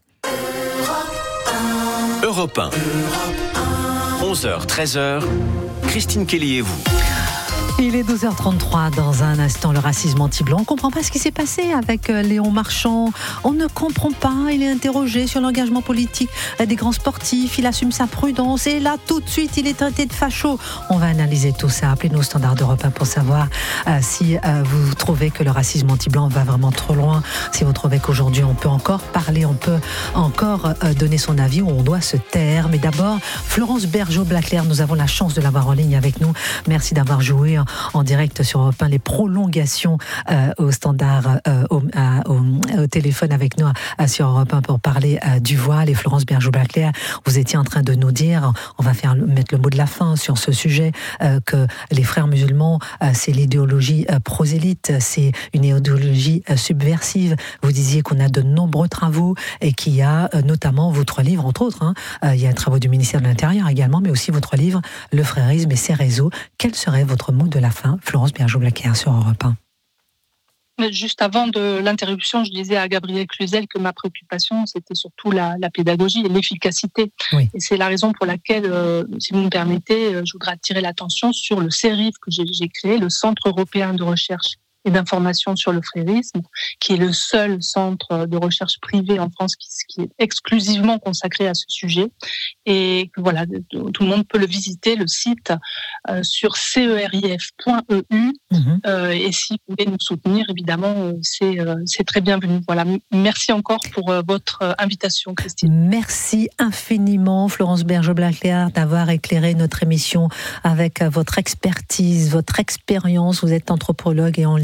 Europe 1. 11h, 13h. Christine Kelly et vous.
Il est 12h33. Dans un instant, le racisme anti-blanc. On ne comprend pas ce qui s'est passé avec Léon Marchand. On ne comprend pas. Il est interrogé sur l'engagement politique des grands sportifs. Il assume sa prudence. Et là, tout de suite, il est traité de facho. On va analyser tout ça. Appelez-nous au standard d'Europe 1 pour savoir si vous trouvez que le racisme anti-blanc va vraiment trop loin. Si vous trouvez qu'aujourd'hui, on peut encore parler, on peut encore donner son avis ou on doit se taire. Mais d'abord, Florence Bergeau-Blaclair, nous avons la chance de l'avoir en ligne avec nous. Merci d'avoir joué en direct sur Europe 1 les prolongations au standard au téléphone avec nous sur Europe 1 pour parler du voile. Et Florence Bergeau-Blaclair, vous étiez en train de nous dire, on va mettre le mot de la fin sur ce sujet, que les frères musulmans, c'est l'idéologie prosélyte, c'est une idéologie subversive. Vous disiez qu'on a de nombreux travaux et qu'il y a notamment votre livre, entre autres, il y a travaux du ministère de l'Intérieur également, mais aussi votre livre, Le frérisme et ses réseaux. Quel serait votre mot de la fin, Florence Bergeau-Blaclair sur Europe 1?
Juste avant de l'interruption, je disais à Gabriel Cluzel que ma préoccupation, c'était surtout la pédagogie et l'efficacité. Oui. Et c'est la raison pour laquelle, si vous me permettez, je voudrais attirer l'attention sur le CERIF que j'ai créé, le Centre européen de recherche et d'information sur le frérisme, qui est le seul centre de recherche privé en France qui est exclusivement consacré à ce sujet. Et voilà, tout le monde peut le visiter, le site, sur cerif.eu. Et si vous voulez nous soutenir, évidemment, c'est très bienvenu. Voilà. Merci encore pour votre invitation, Christine.
Merci infiniment, Florence Bergeau-Blaclair, d'avoir éclairé notre émission avec votre expertise, votre expérience. Vous êtes anthropologue et on le dit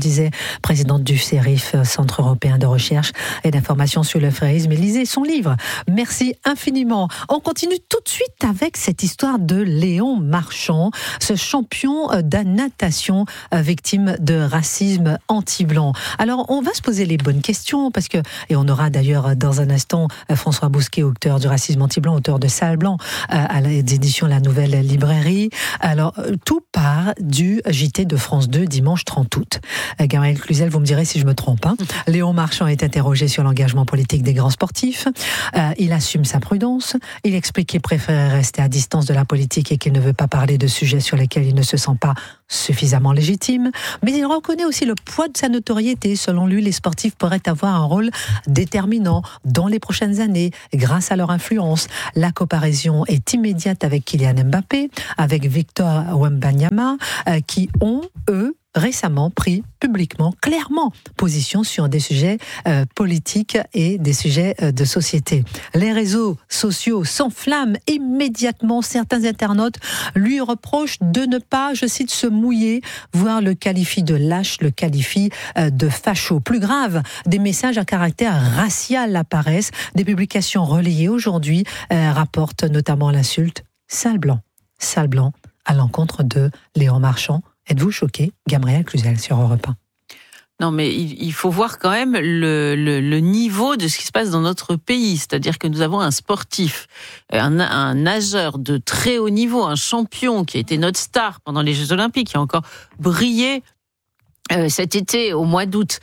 disait, présidente du CERIF, Centre européen de recherche et d'information sur le frérisme. Et lisez son livre. Merci infiniment. On continue tout de suite avec cette histoire de Léon Marchand, ce champion de natation victime de racisme anti-blanc. Alors, on va se poser les bonnes questions parce que, et on aura d'ailleurs dans un instant François Bousquet, auteur du racisme anti-blanc, auteur de Sale Blanc, à l'édition La Nouvelle Librairie. Alors, tout part du JT de France 2 dimanche 30 août. Gabriel Cluzel, vous me direz si je me trompe. Léon Marchand est interrogé sur l'engagement politique des grands sportifs. Il assume sa prudence. Il explique qu'il préfère rester à distance de la politique et qu'il ne veut pas parler de sujets sur lesquels il ne se sent pas suffisamment légitime. Mais il reconnaît aussi le poids de sa notoriété. Selon lui, les sportifs pourraient avoir un rôle déterminant dans les prochaines années grâce à leur influence. La comparaison est immédiate avec Kylian Mbappé, avec Victor Wembanyama, qui ont, eux, récemment pris publiquement, clairement, position sur des sujets politiques et des sujets de société. Les réseaux sociaux s'enflamment immédiatement. Certains internautes lui reprochent de ne pas, je cite, se mouiller, voire le qualifie de lâche, le qualifie de facho. Plus grave, des messages à caractère racial apparaissent. Des publications relayées aujourd'hui rapportent notamment l'insulte « sale blanc ». Sale blanc à l'encontre de Léon Marchand. Êtes-vous choqué, Gabriel Cluzel, sur Europe 1 ?
Non, mais il faut voir quand même le niveau de ce qui se passe dans notre pays. C'est-à-dire que nous avons un sportif, un nageur de très haut niveau, un champion qui a été notre star pendant les Jeux Olympiques, qui a encore brillé cet été, au mois d'août.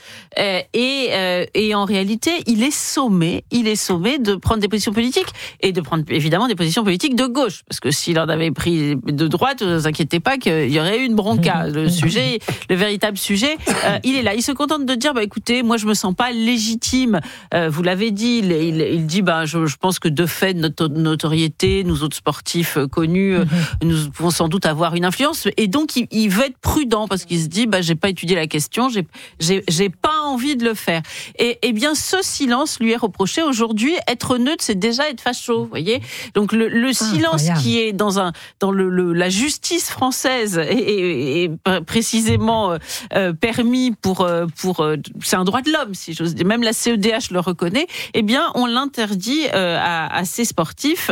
Et en réalité, il est sommé de prendre des positions politiques et de prendre évidemment des positions politiques de gauche. Parce que s'il en avait pris de droite, ne vous inquiétez pas qu'il y aurait eu une bronca. Le sujet, le véritable sujet, il est là. Il se contente de dire, écoutez, moi je me sens pas légitime. Vous l'avez dit, il dit, je pense que de fait, notre notoriété, nous autres sportifs connus, nous pouvons sans doute avoir une influence. Et donc, il veut être prudent parce qu'il se dit, j'ai pas étudié la question, j'ai pas envie de le faire. Et bien, ce silence lui est reproché. Aujourd'hui, être neutre, c'est déjà être facho, vous voyez. Donc, le silence incroyable. Qui est dans la justice française est précisément permis pour c'est un droit de l'homme, si j'ose dire. Même la CEDH le reconnaît. Eh bien, on l'interdit à ces sportifs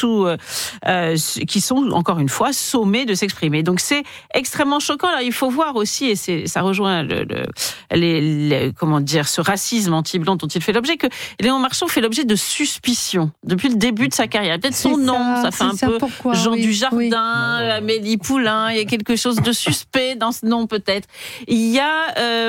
qui sont, encore une fois, sommés de s'exprimer. Donc, c'est extrêmement choquant. Alors, il faut voir aussi, et ça rejoint ce racisme anti-blanc dont il fait l'objet, que Léon Marchand fait l'objet de suspicions depuis le début de sa carrière. Peut-être son nom, ça fait un peu Jean Dujardin, Amélie Poulain, il y a quelque chose de suspect dans ce nom peut-être. Il y a,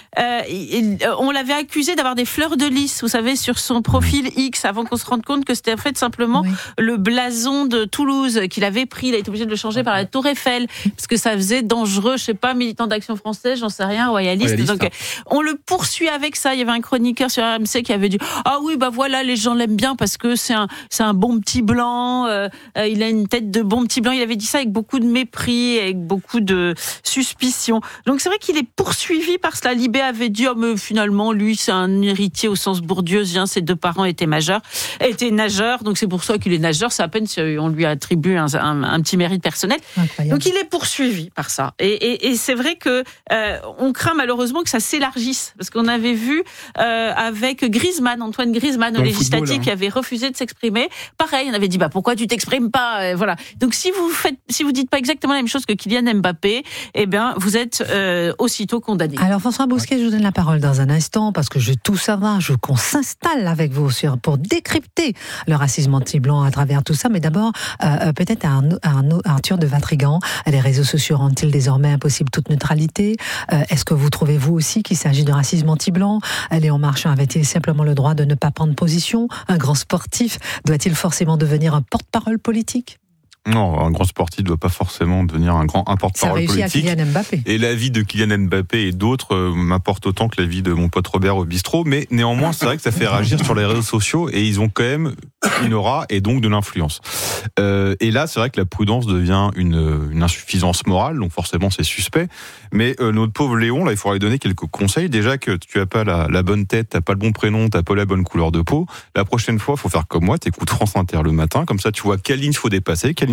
on l'avait accusé d'avoir des fleurs de lys, vous savez, sur son profil X, avant qu'on se rende compte que c'était en fait simplement le blason de Toulouse qu'il avait pris. Il a été obligé de le changer par la Tour Eiffel, parce que ça faisait dangereux, je sais pas, militant d'Action française, j'en sais rien, royaliste. Donc, on le poursuit avec ça. Il y avait un chroniqueur sur RMC qui avait dit, voilà, les gens l'aiment bien parce que c'est un bon petit blanc, il a une tête de bon petit blanc. Il avait dit ça avec beaucoup de mépris, avec beaucoup de suspicion. Donc, c'est vrai qu'il est poursuivi par cela. Libé avait dit, mais finalement, lui, c'est un héritier au sens bourdieusien. Ses deux parents étaient nageurs. Donc, c'est pour ça qu'il est nageur. C'est à peine si on lui attribue un petit mérite personnel. Incroyable. Donc, il est poursuivi par ça. Et c'est vrai que, on craint malheureusement que ça s'élargisse, parce qu'on avait vu avec Antoine Griezmann, au législatif, qui avait refusé de s'exprimer. Pareil, on avait dit pourquoi tu t'exprimes pas, voilà. Donc si vous dites pas exactement la même chose que Kylian Mbappé, eh bien vous êtes aussitôt condamné.
Alors François Bousquet, je vous donne la parole dans un instant parce que je veux tout savoir. Je veux qu'on s'installe avec vous pour décrypter le racisme anti-blanc à travers tout ça. Mais d'abord, peut-être Arthur de Vatrigan, les réseaux sociaux rendent-ils désormais impossible toute neutralité? Est-ce que vous trouvez vous aussi qu'il s'agit de racisme anti-blanc? Léon Marchand avait-il simplement le droit de ne pas prendre position? Un grand sportif doit-il forcément devenir un porte-parole politique?
Non, un grand sportif ne doit pas forcément devenir un porte-parole politique.
Ça réussit à Kylian Mbappé.
Et l'avis de Kylian Mbappé et d'autres m'importe autant que l'avis de mon pote Robert au bistrot. Mais néanmoins, c'est vrai que ça fait réagir sur les réseaux sociaux et ils ont quand même une aura et donc de l'influence. Et là, c'est vrai que la prudence devient une insuffisance morale, donc forcément c'est suspect. Mais notre pauvre Léon, là, il faudra lui donner quelques conseils. Déjà que tu n'as pas la bonne tête, tu n'as pas le bon prénom, tu n'as pas la bonne couleur de peau. La prochaine fois, il faut faire comme moi, tu écoutes France Inter le matin, comme ça tu vois quelle ligne il faut dépasser, quelle ligne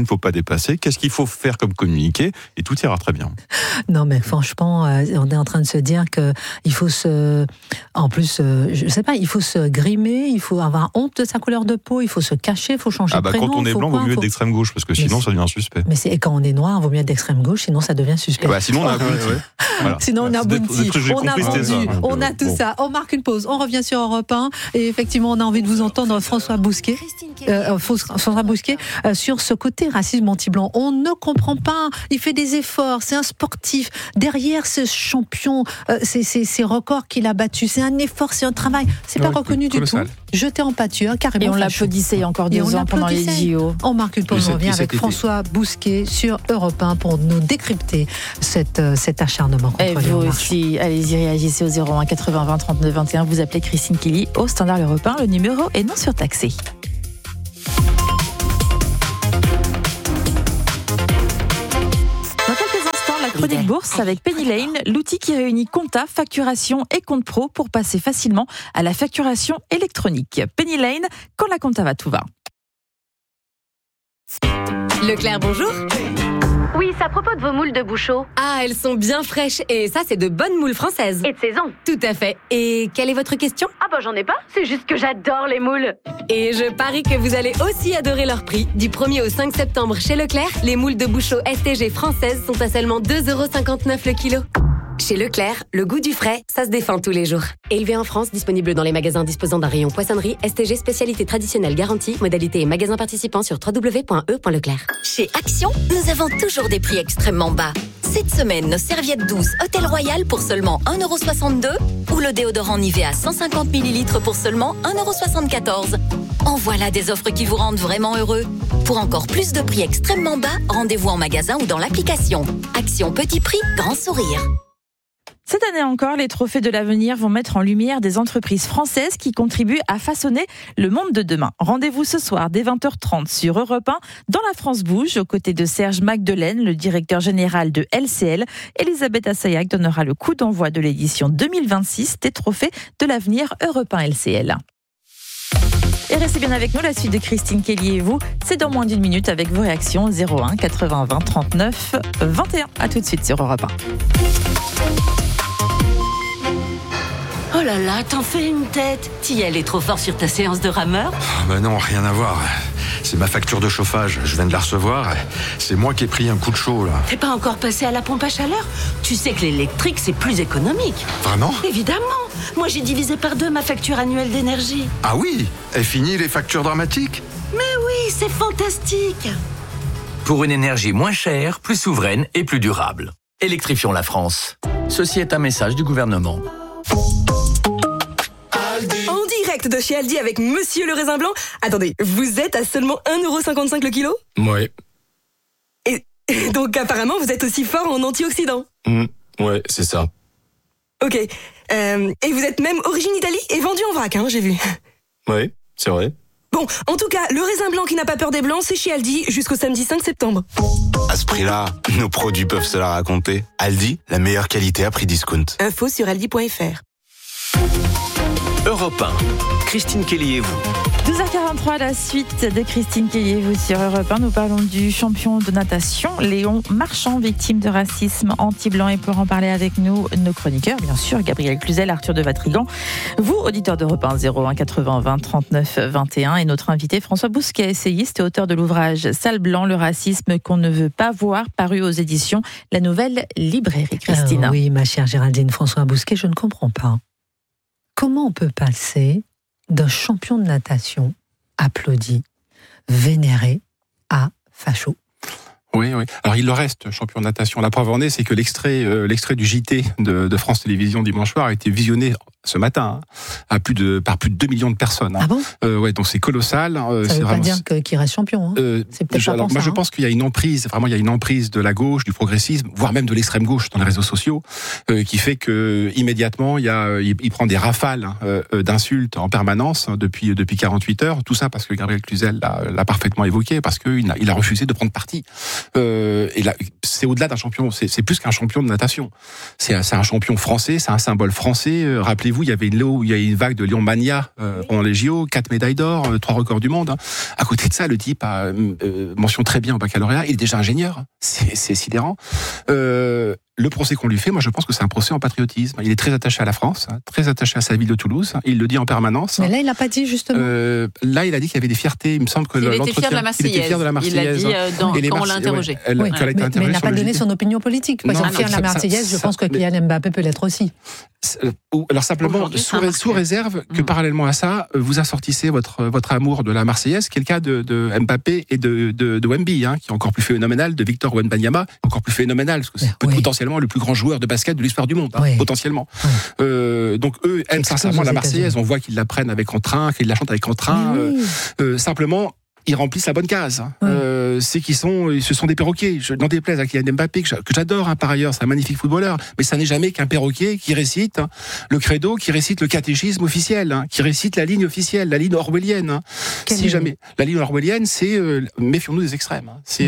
ne faut pas dépasser, qu'est-ce qu'il faut faire comme communiqué, et tout ira très bien.
Non, mais franchement, on est en train de se dire que il faut je sais pas, il faut se grimer, il faut avoir honte de sa couleur de peau, il faut se cacher, il faut changer de prénom.
Quand on est blanc, il vaut mieux être d'extrême gauche, parce que sinon, ça devient suspect.
Et quand on est noir, il vaut mieux être d'extrême gauche, sinon ça devient suspect.
Sinon, on a voilà.
Sinon, on a Bounty, on a vendu, on a tout ça. On marque une pause, on revient sur Europe 1, et effectivement, on a envie de vous entendre, François Bousquet, sur ce côté racisme anti-blanc. On ne comprend pas, il fait des efforts, c'est un sportif. Derrière ce champion, ces records qu'il a battus, c'est un effort, c'est un travail, c'est pas reconnu du tout. Jeté en pâture, carrément.
Et on l'applaudissait il y a encore 2 ans pendant les JO.
On marque une pause, on revient avec François Bousquet sur Europe 1 pour nous décrypter cet acharnement contre
et vous aussi, allez-y, réagissez au 01 80 20 39 21. Vous appelez Christine Kelly au standard Europe 1. Le numéro est non surtaxé. La chronique bourse avec Penny Lane, l'outil qui réunit compta, facturation et compte pro pour passer facilement à la facturation électronique. Penny Lane, quand la compta va, tout va.
Leclerc, bonjour.
Oui, c'est à propos de vos moules de Bouchot.
Ah, elles sont bien fraîches et ça, c'est de bonnes moules françaises.
Et de saison.
Tout à fait. Et quelle est votre question ?
Ah bah j'en ai pas, c'est juste que j'adore les moules.
Et je parie que vous allez aussi adorer leur prix. Du 1er au 5 septembre chez Leclerc, les moules de Bouchot STG françaises sont à seulement 2,59€ le kilo. Chez Leclerc, le goût du frais, ça se défend tous les jours. Élevé en France, disponible dans les magasins disposant d'un rayon poissonnerie, STG spécialité traditionnelle garantie, modalité et magasins participants sur www.e.leclerc.
Chez Action, nous avons toujours des prix extrêmement bas. Cette semaine, nos serviettes douces Hôtel Royal pour seulement 1,62€ ou le déodorant Nivea 150 ml pour seulement 1,74€. En voilà des offres qui vous rendent vraiment heureux. Pour encore plus de prix extrêmement bas, rendez-vous en magasin ou dans l'application. Action petit prix, grand sourire.
Cette année encore, les trophées de l'avenir vont mettre en lumière des entreprises françaises qui contribuent à façonner le monde de demain. Rendez-vous ce soir dès 20h30 sur Europe 1 dans La France Bouge, aux côtés de Serge Magdelaine, le directeur général de LCL. Elisabeth Assayag donnera le coup d'envoi de l'édition 2026 des trophées de l'avenir Europe 1 LCL. Et restez bien avec nous, la suite de Christine Kelly et vous, c'est dans moins d'une minute avec vos réactions 01 80 20 39 21. À tout de suite sur Europe 1.
Oh là là, t'en fais une tête. T'y allais trop fort sur ta séance de rameur ?
Bah non, rien à voir. C'est ma facture de chauffage, je viens de la recevoir. C'est moi qui ai pris un coup de chaud, là.
T'es pas encore passé à la pompe à chaleur ? Tu sais que l'électrique, c'est plus économique.
Vraiment ?
Évidemment. Moi, j'ai divisé par 2 ma facture annuelle d'énergie.
Ah oui ? Et fini les factures dramatiques ?
Mais oui, c'est fantastique.
Pour une énergie moins chère, plus souveraine et plus durable. Électrifions la France. Ceci est un message du gouvernement.
En direct de chez Aldi avec Monsieur le Raisin Blanc. Attendez, vous êtes à seulement 1,55€ le kilo ?
Ouais.
Et donc apparemment vous êtes aussi fort en antioxydants.
Ouais, c'est ça.
Ok. Et vous êtes même origine Italie et vendu en vrac, hein, j'ai vu.
Ouais, c'est vrai.
Bon, en tout cas, le raisin blanc qui n'a pas peur des blancs, c'est chez Aldi jusqu'au samedi 5 septembre.
À ce prix-là, nos produits peuvent se la raconter. Aldi, la meilleure qualité à prix discount.
Info sur aldi.fr.
Europe 1. Christine Kelly et vous.
12h43, la suite de Christine Kelly et vous sur Europe 1. Nous parlons du champion de natation, Léon Marchand, victime de racisme anti-blanc. Et pour en parler avec nous, nos chroniqueurs, bien sûr, Gabriel Cluzel, Arthur de Vatrigan. Vous, auditeurs d'Europe 1, 01 80 20 39 21. Et notre invité, François Bousquet, essayiste et auteur de l'ouvrage Sale blanc, le racisme qu'on ne veut pas voir, paru aux éditions La Nouvelle Librairie. Christine.
Oui, ma chère Géraldine, François Bousquet, je ne comprends pas. Comment on peut passer d'un champion de natation applaudi, vénéré, à facho?
Oui. Alors il le reste, champion de natation. La preuve en est, c'est que l'extrait du JT de France Télévisions dimanche soir a été visionné ce matin par plus de 2 millions de personnes.
Ah bon?
Ouais, donc c'est colossal.
Ça ne veut pas dire qu'il reste champion. Hein. C'est peut-être pas pour ça,
je pense qu'il y a une emprise, vraiment, il y a une emprise de la gauche, du progressisme, voire même de l'extrême gauche dans les réseaux sociaux, qui fait que immédiatement il prend des rafales d'insultes en permanence depuis 48 heures. Tout ça parce que Gabriel Cluzel l'a parfaitement évoqué, parce qu'il a refusé de prendre parti. Et là, c'est au-delà d'un champion, c'est plus qu'un champion de natation. C'est un champion français, c'est un symbole français. Rappelez-vous Rappelez-vous, il y avait une vague de Lion Mania pendant les JO, 4 médailles d'or, 3 records du monde. À côté de ça, le type a mention très bien au baccalauréat. Il est déjà ingénieur. C'est sidérant. Le procès qu'on lui fait, moi je pense que c'est un procès en patriotisme. Il est très attaché à la France, très attaché à sa ville de Toulouse. Il le dit en permanence.
Mais là, il n'a pas dit justement.
Là, il a dit qu'il y avait des fiertés. Il me semble que
il était fier de la Marseillaise.
Il était fier de la Marseillaise.
Il l'a dit quand on l'a interrogé.
Mais il n'a pas donné son opinion politique. Parce que fier de la Marseillaise, je pense que Kylian Mbappé peut l'être aussi.
Alors simplement, sous réserve que parallèlement à ça, vous assortissez votre amour de la Marseillaise, qui est le cas de Mbappé et de Wemby, qui est encore plus phénoménal, de Victor Wembanyama, encore plus phénoménal, parce que c'est potentiellement le plus grand joueur de basket de l'histoire du monde, potentiellement. Donc eux aiment sincèrement la Marseillaise, on voit qu'ils la prennent avec entrain, qu'ils la chantent avec entrain. Simplement, ils remplissent la bonne case. C'est ce sont des perroquets. N'en déplaise à Kylian Mbappé, que j'adore par ailleurs, c'est un magnifique footballeur, mais ça n'est jamais qu'un perroquet qui récite le credo, qui récite le catéchisme officiel, qui récite la ligne officielle, la ligne orwellienne. Jamais. La ligne orwellienne, c'est méfions-nous des extrêmes.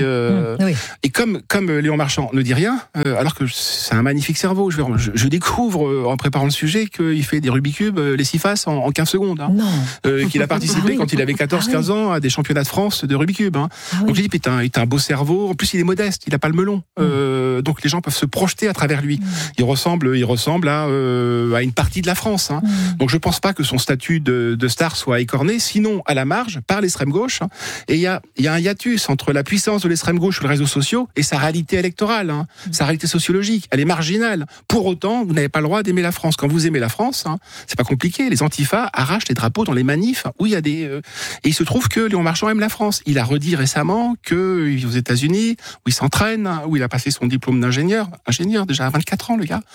Et comme Léon Marchand ne dit rien, alors que c'est un magnifique cerveau, je découvre en préparant le sujet qu'il fait des Rubik's Cube, les 6 faces en 15 secondes. Qu'il a participé quand il avait 14-15 ans à des championnats de France de Rubik's Cube. Donc j'ai dit, putain, il a un beau cerveau. En plus, il est modeste, il a pas le melon. Donc les gens peuvent se projeter à travers lui. Il ressemble à une partie de la France. Donc je pense pas que son statut de star soit écorné, sinon à la marge par l'extrême gauche. Et il y a un hiatus entre la puissance de l'extrême gauche sur les réseaux sociaux et sa réalité électorale, sa réalité sociologique. Elle est marginale. Pour autant, vous n'avez pas le droit d'aimer la France. Quand vous aimez la France, c'est pas compliqué. Les antifas arrachent les drapeaux dans les manifs où il y a des. Et il se trouve que Léon Marchand aime la France. Il a redit récemment qu'il vit aux États-Unis, où il s'entraîne, où il a passé son diplôme d'ingénieur déjà à 24 ans, le gars,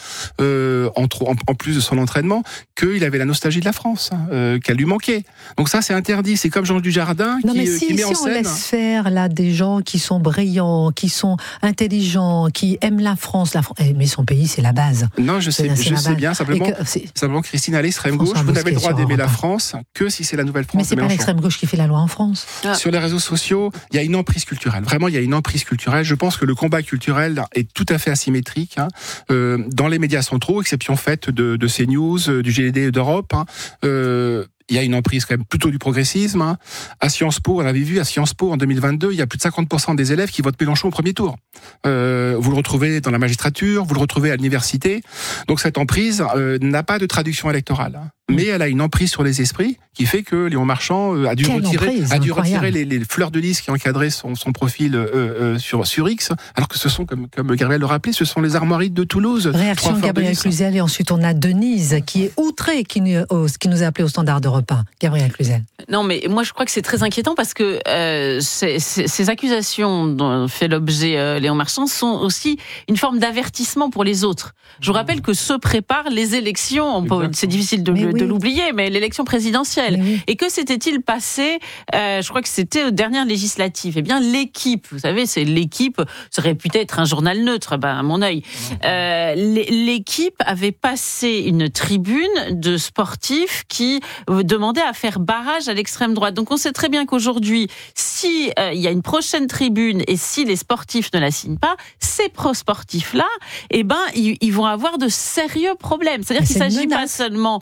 en plus de son entraînement, qu'il avait la nostalgie de la France, qu'elle lui manquait. Donc ça, c'est interdit. C'est comme Jean Dujardin qui met en scène.
Si on laisse faire là des gens qui sont brillants, qui sont intelligents, qui aiment la France, mais son pays, c'est la base.
Non, je sais bien. Simplement, Christine, à l'extrême gauche, vous n'avez le droit d'aimer la France que si c'est la nouvelle France.
Mais c'est pas l'extrême gauche qui fait la loi en France.
Sur les réseaux sociaux, il y a une emprise culturelle. Vraiment, il y a une emprise culturelle. Je pense que le combat culturel est tout à fait asymétrique dans les médias centraux, exception faite de CNews, du GD d'Europe. Il y a une emprise quand même plutôt du progressisme. À Sciences Po, on avait vu à Sciences Po en 2022, il y a plus de 50% des élèves qui votent Mélenchon au premier tour. Vous le retrouvez dans la magistrature, vous le retrouvez à l'université. Donc cette emprise n'a pas de traduction électorale. Mais elle a une emprise sur les esprits qui fait que Léon Marchand a dû retirer les fleurs de lys qui encadraient son profil sur X, alors que ce sont, comme Gabriel le rappelait, ce sont les armoiries de Toulouse.
Réaction de Gabriel Cluzel, et ensuite on a Denise qui est outrée, qui nous a appelé au standard de repas. Gabriel Cluzel.
Non, mais moi je crois que c'est très inquiétant parce que ces accusations dont fait l'objet Léon Marchand sont aussi une forme d'avertissement pour les autres. Je vous rappelle que se préparent les élections, c'est difficile de l'oublier, mais l'élection présidentielle. Et que s'était-il passé, je crois que c'était aux dernières législatives. Eh bien, l'équipe, vous savez, c'est l'équipe, ça aurait pu être un journal neutre, à mon œil. L'équipe avait passé une tribune de sportifs qui demandaient à faire barrage à l'extrême droite. Donc on sait très bien qu'aujourd'hui, si il y a une prochaine tribune et si les sportifs ne la signent pas, ces pro-sportifs-là, ils vont avoir de sérieux problèmes. C'est-à-dire qu'il ne s'agit pas seulement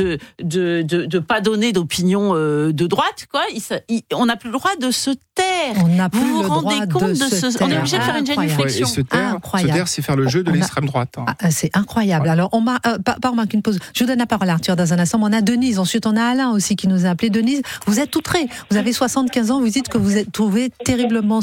de pas donner d'opinion de droite, quoi. On n'a plus le droit de se taire. Vous vous rendez compte de ce... On est obligé de faire une génuflexion.
Se taire, c'est faire le jeu de l'extrême droite.
C'est incroyable. Alors, on marque une pause. Je vous donne la parole à Arthur dans un instant. On a Denise, ensuite on a Alain aussi qui nous a appelé. Denise, vous êtes outrée. Vous avez 75 ans, vous dites que vous êtes trouvé terriblement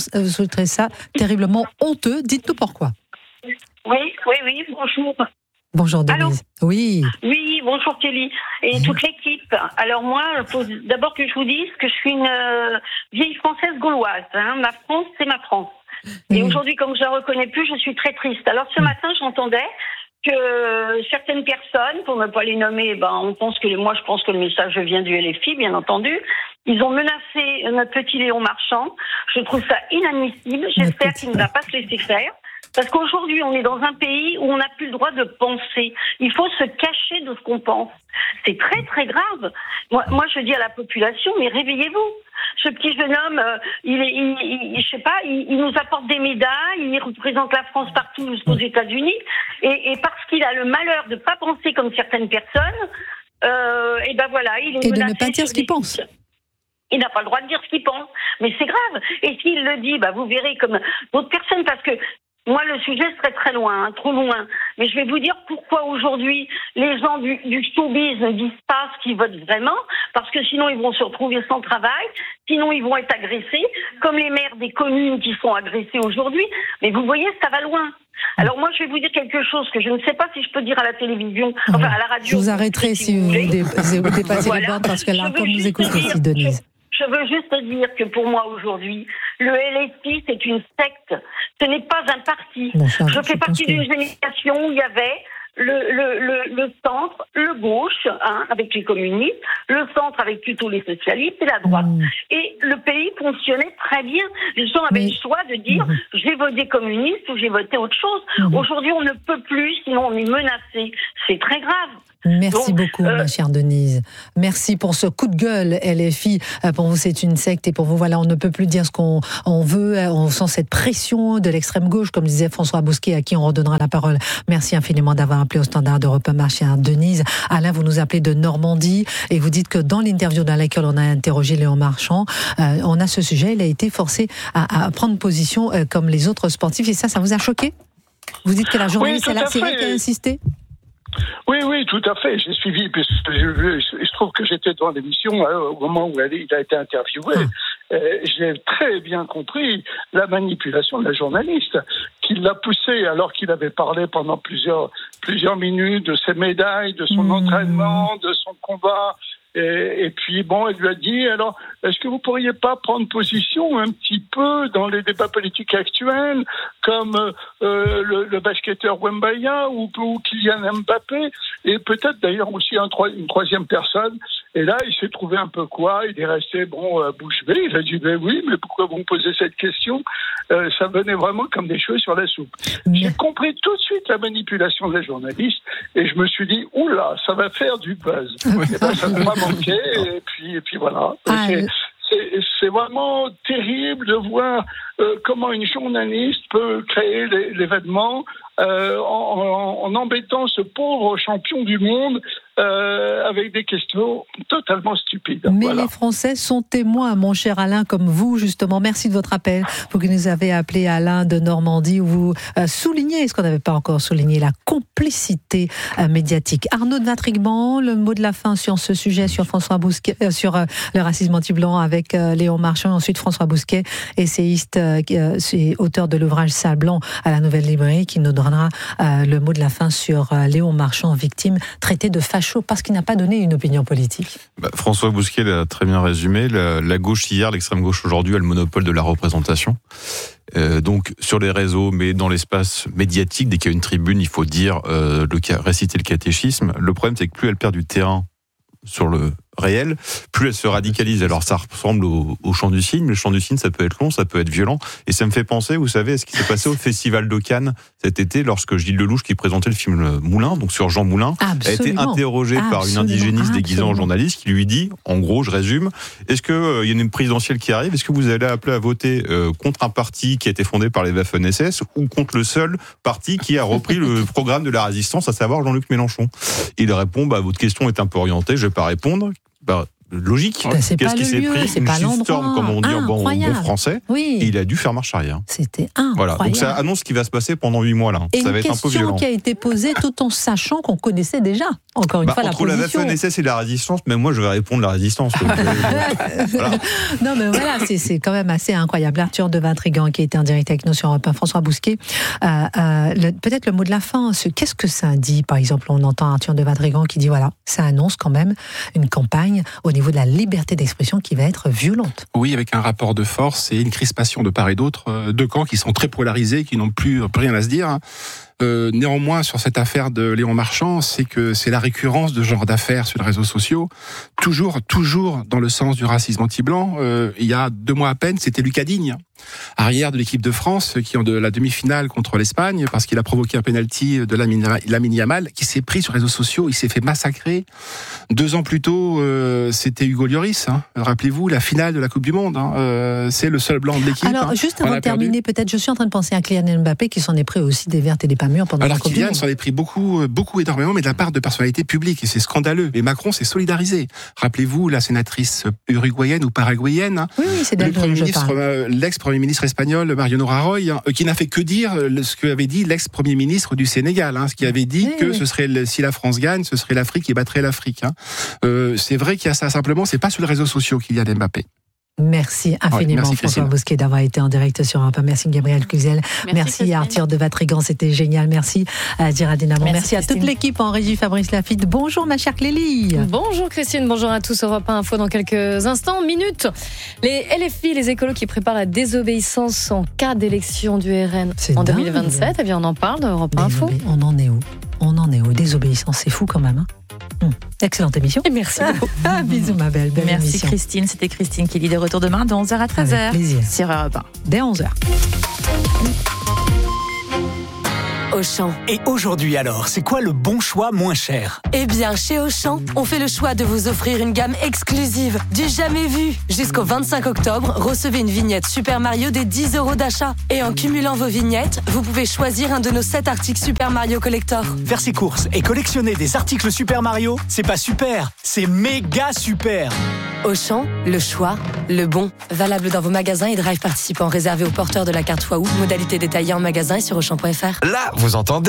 honteux. Dites-nous pourquoi.
Oui, bonjour.
Bonjour Denise.
Allô ?
Oui,
bonjour Kelly et toute l'équipe. Alors moi, il faut d'abord que je vous dise que je suis une vieille française gauloise. Ma France, c'est ma France. Et aujourd'hui, comme je la reconnais plus, je suis très triste. Alors ce matin, j'entendais que certaines personnes, pour ne pas les nommer, je pense que le message vient du LFI, bien entendu. Ils ont menacé notre petit Léon Marchand. Je trouve ça inadmissible. J'espère qu'il ne va pas se laisser faire. Parce qu'aujourd'hui, on est dans un pays où on n'a plus le droit de penser. Il faut se cacher de ce qu'on pense. C'est très, très grave. Moi, je dis à la population, mais réveillez-vous. ce petit jeune homme, je sais pas, il nous apporte des médailles, il représente la France partout aux États-Unis, et parce qu'il a le malheur de pas penser comme certaines personnes, et ben voilà, il est
et de ne pas dire ce qu'il pense.
Il n'a pas le droit de dire ce qu'il pense, mais c'est grave. Et s'il le dit, vous verrez comme d'autres personnes, parce que moi, le sujet serait très loin, trop loin. Mais je vais vous dire pourquoi aujourd'hui les gens du showbiz ne disent pas ce qu'ils votent vraiment, parce que sinon ils vont se retrouver sans travail, sinon ils vont être agressés, comme les maires des communes qui sont agressés aujourd'hui. Mais vous voyez, ça va loin. Alors moi, je vais vous dire quelque chose que je ne sais pas si je peux dire à la télévision, enfin à la radio.
Je vous arrêterai si vous dépassez les bornes, parce que là, comme nous écoutez aussi, Denise.
Je veux juste dire que pour moi aujourd'hui, le LFI c'est une secte. Ce n'est pas un parti. Bon, je fais partie d'une génération où il y avait le centre, le gauche, avec les communistes, le centre avec plutôt les socialistes et la droite. Et le pays fonctionnait très bien. Les gens avaient le choix de dire j'ai voté communiste ou j'ai voté autre chose. Aujourd'hui, on ne peut plus, sinon on est menacé. C'est très grave.
Merci beaucoup, ma chère Denise. Merci pour ce coup de gueule, LFI. Pour vous, c'est une secte, et pour vous, voilà, on ne peut plus dire ce qu'on veut. On sent cette pression de l'extrême gauche, comme disait François Bousquet, à qui on redonnera la parole. Merci infiniment d'avoir appelé au standard d'Europe 1, ma chère Denise. Alain, vous nous appelez de Normandie, et vous dites que dans l'interview dans laquelle on a interrogé Léon Marchand, on a ce sujet, il a été forcé à prendre position comme les autres sportifs, et ça vous a choqué? Vous dites que la journaliste, c'est la série qui a insisté?
Oui, tout à fait. J'ai suivi, puisque je trouve que j'étais devant l'émission au moment où il a été interviewé. J'ai très bien compris la manipulation de la journaliste, qui l'a poussé alors qu'il avait parlé pendant plusieurs minutes de ses médailles, de son entraînement, de son combat. Et puis, elle lui a dit, alors, est-ce que vous pourriez pas prendre position un petit peu dans les débats politiques actuels, comme le basketteur Wembanyama ou Kylian Mbappé, et peut-être d'ailleurs aussi une troisième personne. Et là, il s'est trouvé un peu il est resté, bouche bée. Il a dit, oui, mais pourquoi vous me posez cette question? Ça venait vraiment comme des cheveux sur la soupe. J'ai compris tout de suite la manipulation des journalistes, et je me suis dit, oula, ça va faire du buzz. Et ça ne m'a manqué, et puis voilà. C'est vraiment terrible de voir comment une journaliste peut créer l'événement en embêtant ce pauvre champion du monde avec des questions totalement stupides.
Mais les Français sont témoins, mon cher Alain, comme vous, justement. Merci de votre appel. Vous nous avez appelé Alain de Normandie, où vous soulignez, ce qu'on n'avait pas encore souligné, la complicité médiatique. Arnaud de Vatrigman, le mot de la fin sur ce sujet, sur François Bousquet, sur le racisme anti-blanc avec Léon Marchand, ensuite François Bousquet, essayiste, auteur de l'ouvrage Sale Blanc à la Nouvelle Librairie, qui nous donnera le mot de la fin sur Léon Marchand, victime, traité de facho parce qu'il n'a pas donné une opinion politique.
François Bousquet l'a très bien résumé. La gauche hier, l'extrême gauche aujourd'hui, a le monopole de la représentation. Donc sur les réseaux, mais dans l'espace médiatique, dès qu'il y a une tribune, il faut dire réciter le catéchisme. Le problème, c'est que plus elle perd du terrain sur le réel, plus elle se radicalise. Alors ça ressemble au chant du cygne, mais le chant du cygne, ça peut être long, ça peut être violent, et ça me fait penser, vous savez, à ce qui s'est passé au Festival de Cannes cet été, lorsque Gilles Lelouch, qui présentait le film Moulin, donc sur Jean Moulin, a été interrogé par une indigéniste déguisée en journaliste, qui lui dit, en gros, je résume, est-ce qu'il y a une présidentielle qui arrive, est-ce que vous allez appeler à voter contre un parti qui a été fondé par les Waffen-SS, ou contre le seul parti qui a repris le programme de la résistance, à savoir Jean-Luc Mélenchon? Il répond, votre question est un peu orientée, je vais pas répondre. Logique.
C'est
Qu'est-ce qui s'est pris? Une shitstorm, comme on dit en bon français.
Oui.
Et il a dû faire marche arrière.
C'était incroyable.
Voilà. Donc ça annonce ce qui va se passer pendant 8 mois là.
Et
ça va être un peu violent.
une question qui a été posée tout en sachant qu'on connaissait déjà. Encore une fois, la position.
Entre la Waffen-SS et la résistance, même moi je vais répondre la résistance.
Voilà. Non mais voilà, c'est quand même assez incroyable. Arthur de Vatrigan qui était en direct avec nous sur Europe 1, François Bousquet. Peut-être le mot de la fin. Qu'est-ce que ça dit? Par exemple, on entend Arthur de Vatrigan qui dit voilà, ça annonce quand même une campagne au niveau de la liberté d'expression qui va être violente.
Oui, avec un rapport de force et une crispation de part et d'autre, deux camps qui sont très polarisés, qui n'ont plus rien à se dire. Néanmoins, sur cette affaire de Léon Marchand, c'est que c'est la récurrence de ce genre d'affaires sur les réseaux sociaux, toujours dans le sens du racisme anti-blanc. Il y a 2 mois à peine, c'était Lucas Digne, arrière de l'équipe de France, qui en de la demi-finale contre l'Espagne, parce qu'il a provoqué un penalty de Lamine Yamal, qui s'est pris sur les réseaux sociaux, il s'est fait massacrer. 2 ans plus tôt, c'était Hugo Lloris, hein. Rappelez-vous, la finale de la Coupe du Monde, hein. C'est le seul blanc de l'équipe.
Alors, juste avant de terminer, peut-être, je suis en train de penser à Kylian Mbappé, qui s'en est pris aussi des vertes et des pas mûres pendant la Coupe du Monde.
Kylian s'en est pris beaucoup, énormément, mais de la part de personnalités publiques, et c'est scandaleux. Et Macron s'est solidarisé. Rappelez-vous, la sénatrice uruguayenne ou paraguayenne, hein.
Oui, c'est d'elle dont je parle.
L'ex-premier ministre espagnol Mariano Rajoy, hein, qui n'a fait que dire ce qu'avait dit l'ex-premier ministre du Sénégal, hein, ce qui avait dit que ce serait si la France gagne, ce serait l'Afrique qui battrait l'Afrique. Hein. C'est vrai qu'il y a ça, simplement, c'est pas sur les réseaux sociaux qu'il y a Mbappé.
Merci infiniment,
merci,
François Bosquet, d'avoir été en direct sur Europe 1. Merci Gabriel Cluzel. Merci Arthur de Vatrigan, c'était génial. Merci à Géraldine Amand. Merci à toute l'équipe en régie, Fabrice Lafitte. Bonjour ma chère Clélie.
Bonjour Christine, bonjour à tous. Europe 1 Info dans quelques instants. Minutes. Les LFI, les écolos qui préparent la désobéissance en cas d'élection du RN en 2027. Eh bien, on en parle dans Europe 1 Info.
On en est où Désobéissance, c'est fou quand même. Excellente émission.
Et merci beaucoup.
Bisous ma belle
Merci
émission.
Christine, c'était Christine qui lit de retour demain de 11h à 13h.
Avec plaisir.
Sur Europe 1.
Dès 11h.
Auchan. Et aujourd'hui alors, c'est quoi le bon choix moins cher ?
Eh bien, chez Auchan, on fait le choix de vous offrir une gamme exclusive, du jamais vu. Jusqu'au 25 octobre, recevez une vignette Super Mario des 10 € d'achat. Et en cumulant vos vignettes, vous pouvez choisir un de nos 7 articles Super Mario Collector.
Faire ses courses et collectionner des articles Super Mario, c'est pas super, c'est méga super.
Auchan, le choix, le bon. Valable dans vos magasins et drive participants réservés aux porteurs de la carte Waouh. Modalité détaillée en magasin et sur Auchan.fr.
Là, vous entendez ?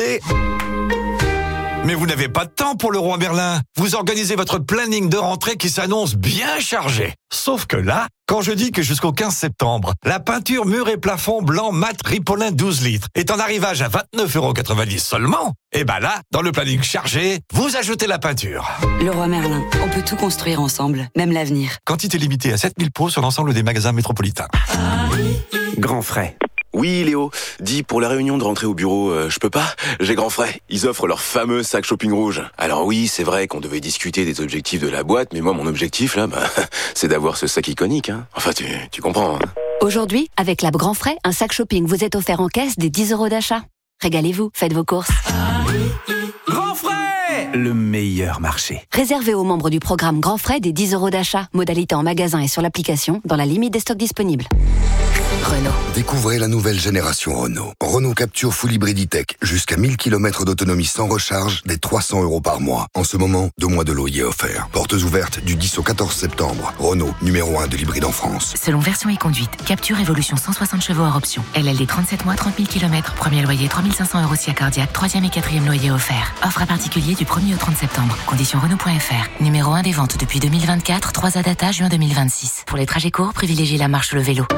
Mais vous n'avez pas de temps pour le roi Merlin. Vous organisez votre planning de rentrée qui s'annonce bien chargé. Sauf que là, quand je dis que jusqu'au 15 septembre, la peinture mur et plafond blanc mat Ripolin 12 litres est en arrivage à 29,90 € seulement, et ben là, dans le planning chargé, vous ajoutez la peinture.
Le roi Merlin, on peut tout construire ensemble, même l'avenir.
Quantité limitée à 7000 pots sur l'ensemble des magasins métropolitains.
Grand frais. Oui, Léo, dis pour la réunion de rentrée au bureau, je peux pas, j'ai grand frais. Ils offrent leur fameux sac shopping rouge. Alors oui, c'est vrai qu'on devait discuter des objectifs de la boîte, mais moi, mon objectif, là, c'est d'avoir ce sac iconique, hein. Enfin, tu comprends, hein.
Aujourd'hui, avec l'app Grand Frais, un sac shopping vous est offert en caisse des 10 € d'achat. Régalez-vous, faites vos courses.
Grand frais ! Le meilleur marché.
Réservé aux membres du programme Grand Frais des 10 € d'achat. Modalité en magasin et sur l'application, dans la limite des stocks disponibles. Renault.
Découvrez la nouvelle génération Renault. Renault Capture Full Hybrid E-Tech. Jusqu'à 1000 km d'autonomie sans recharge, dès 300 € par mois. En ce moment, 2 mois de loyer offerts. Portes ouvertes du 10 au 14 septembre. Renault, numéro 1 de l'hybride en France.
Selon version et conduite, Capture Evolution 160 chevaux hors option. LLD 37 mois, 30 000 km. Premier loyer 3 500 € si cardiaque. 3e et 4e loyer offert. Offre à particulier du 1er au 30 septembre. Conditions Renault.fr. Numéro 1 des ventes depuis 2024. 3 à data juin 2026. Pour les trajets courts, privilégiez la marche ou le vélo.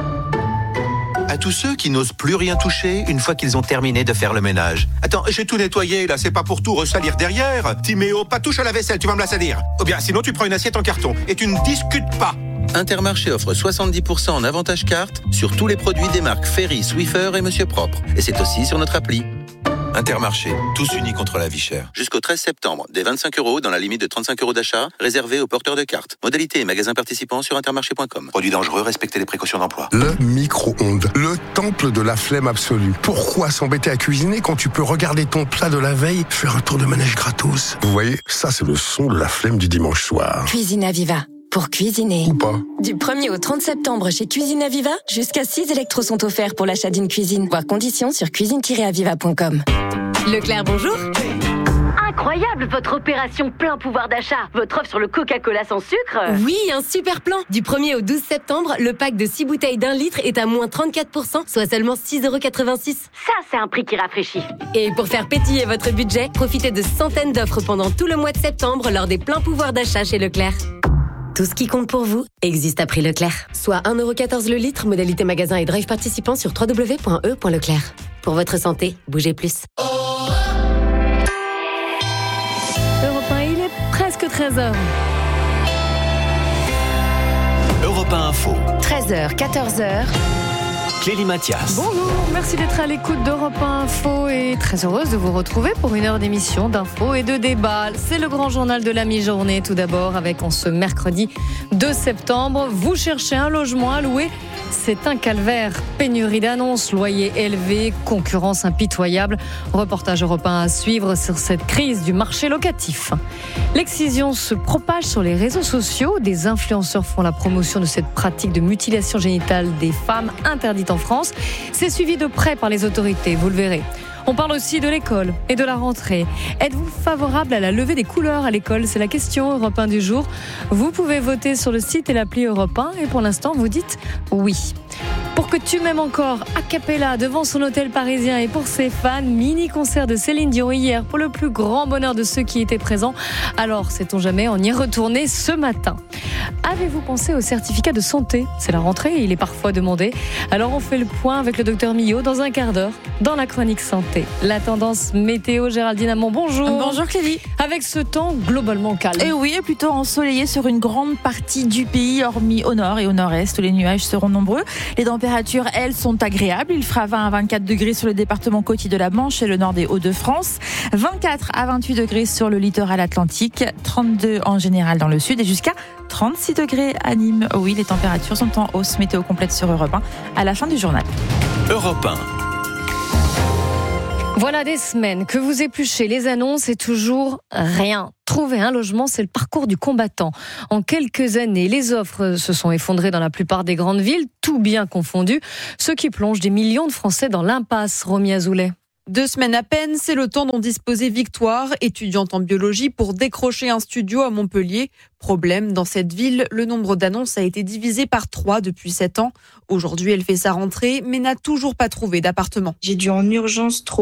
À tous ceux qui n'osent plus rien toucher une fois qu'ils ont terminé de faire le ménage. Attends, j'ai tout nettoyé, là, c'est pas pour tout ressalir derrière. Timéo, pas touche à la vaisselle, tu vas me la salir. Ou bien, sinon tu prends une assiette en carton et tu ne discutes pas. Intermarché offre 70% en avantage carte sur tous les produits des marques Ferry, Swiffer et Monsieur Propre. Et c'est aussi sur notre appli. Intermarché, tous unis contre la vie chère. Jusqu'au 13 septembre, des 25 € dans la limite de 35 € d'achat, réservés aux porteurs de cartes. Modalité et magasins participants sur intermarché.com. Produits dangereux, respectez les précautions d'emploi.
Le micro-ondes, le temple de la flemme absolue. Pourquoi s'embêter à cuisiner quand tu peux regarder ton plat de la veille, faire un tour de manège gratos? Vous voyez, ça c'est le son de la flemme du dimanche soir.
Cuisine Aviva. Pour cuisiner.
Ou pas.
Du 1er au 30 septembre chez Cuisine Aviva, jusqu'à 6 électros sont offerts pour l'achat d'une cuisine. Voir conditions sur cuisine-aviva.com.
Leclerc, bonjour.
Incroyable votre opération plein pouvoir d'achat. Votre offre sur le Coca-Cola sans sucre.
Oui, un super plan. Du 1er au 12 septembre, le pack de 6 bouteilles d'1 litre est à moins 34%, soit seulement 6,86 €.
Ça, c'est un prix qui rafraîchit.
Et pour faire pétiller votre budget, profitez de centaines d'offres pendant tout le mois de septembre lors des pleins pouvoirs d'achat chez Leclerc. Tout ce qui compte pour vous existe à prix Leclerc. Soit 1,14 € le litre, modalité magasin et drive participant sur www.e.leclerc. Pour votre santé, bougez plus.
Europe 1, il est presque 13h.
Europe 1 Info.
13h, 14h.
Clélie Mathias.
Bonjour, merci d'être à l'écoute d'Europe 1 Info et très heureuse de vous retrouver pour une heure d'émission d'infos et de débat. C'est le grand journal de la mi-journée tout d'abord avec en ce mercredi 2 septembre. Vous cherchez un logement à louer, c'est un calvaire. Pénurie d'annonces, loyers élevés, concurrence impitoyable. Reportage Europe 1 à suivre sur cette crise du marché locatif. L'excision se propage sur les réseaux sociaux. Des influenceurs font la promotion de cette pratique de mutilation génitale des femmes interdite en France. C'est suivi de près par les autorités, vous le verrez. On parle aussi de l'école et de la rentrée. Êtes-vous favorable à la levée des couleurs à l'école ? C'est la question Europe 1 du jour. Vous pouvez voter sur le site et l'appli Europe 1 et pour l'instant vous dites oui. Pour que tu m'aimes encore, a cappella devant son hôtel parisien et pour ses fans, mini-concert de Céline Dion hier pour le plus grand bonheur de ceux qui étaient présents. Alors, sait-on jamais, on y est retourné ce matin. Avez-vous pensé au certificat de santé ? C'est la rentrée et il est parfois demandé. Alors on fait le point avec le docteur Millot dans un quart d'heure dans la chronique santé. La tendance météo, Géraldine Amont, bonjour.
Bonjour Clélie.
Avec ce temps globalement calme.
Et oui, et plutôt ensoleillé sur une grande partie du pays, hormis au nord et au nord-est où les nuages seront nombreux. Les températures, elles, sont agréables. Il fera 20 à 24 degrés sur le département côtier de la Manche et le nord des Hauts-de-France. 24 à 28 degrés sur le littoral atlantique. 32 en général dans le sud et jusqu'à 36 degrés à Nîmes. Oui, les températures sont en hausse. Météo complète sur Europe 1 à la fin du journal.
Europe 1.
Voilà des semaines que vous épluchez les annonces et toujours rien. Trouver un logement, c'est le parcours du combattant. En quelques années, les offres se sont effondrées dans la plupart des grandes villes, tout bien confondu, ce qui plonge des millions de Français dans l'impasse. Romy Azoulay.
2 semaines à peine, c'est le temps dont disposait Victoire, étudiante en biologie, pour décrocher un studio à Montpellier. Problème, dans cette ville, le nombre d'annonces a été divisé par 3 depuis 7 ans. Aujourd'hui, elle fait sa rentrée, mais n'a toujours pas trouvé d'appartement.
J'ai dû en urgence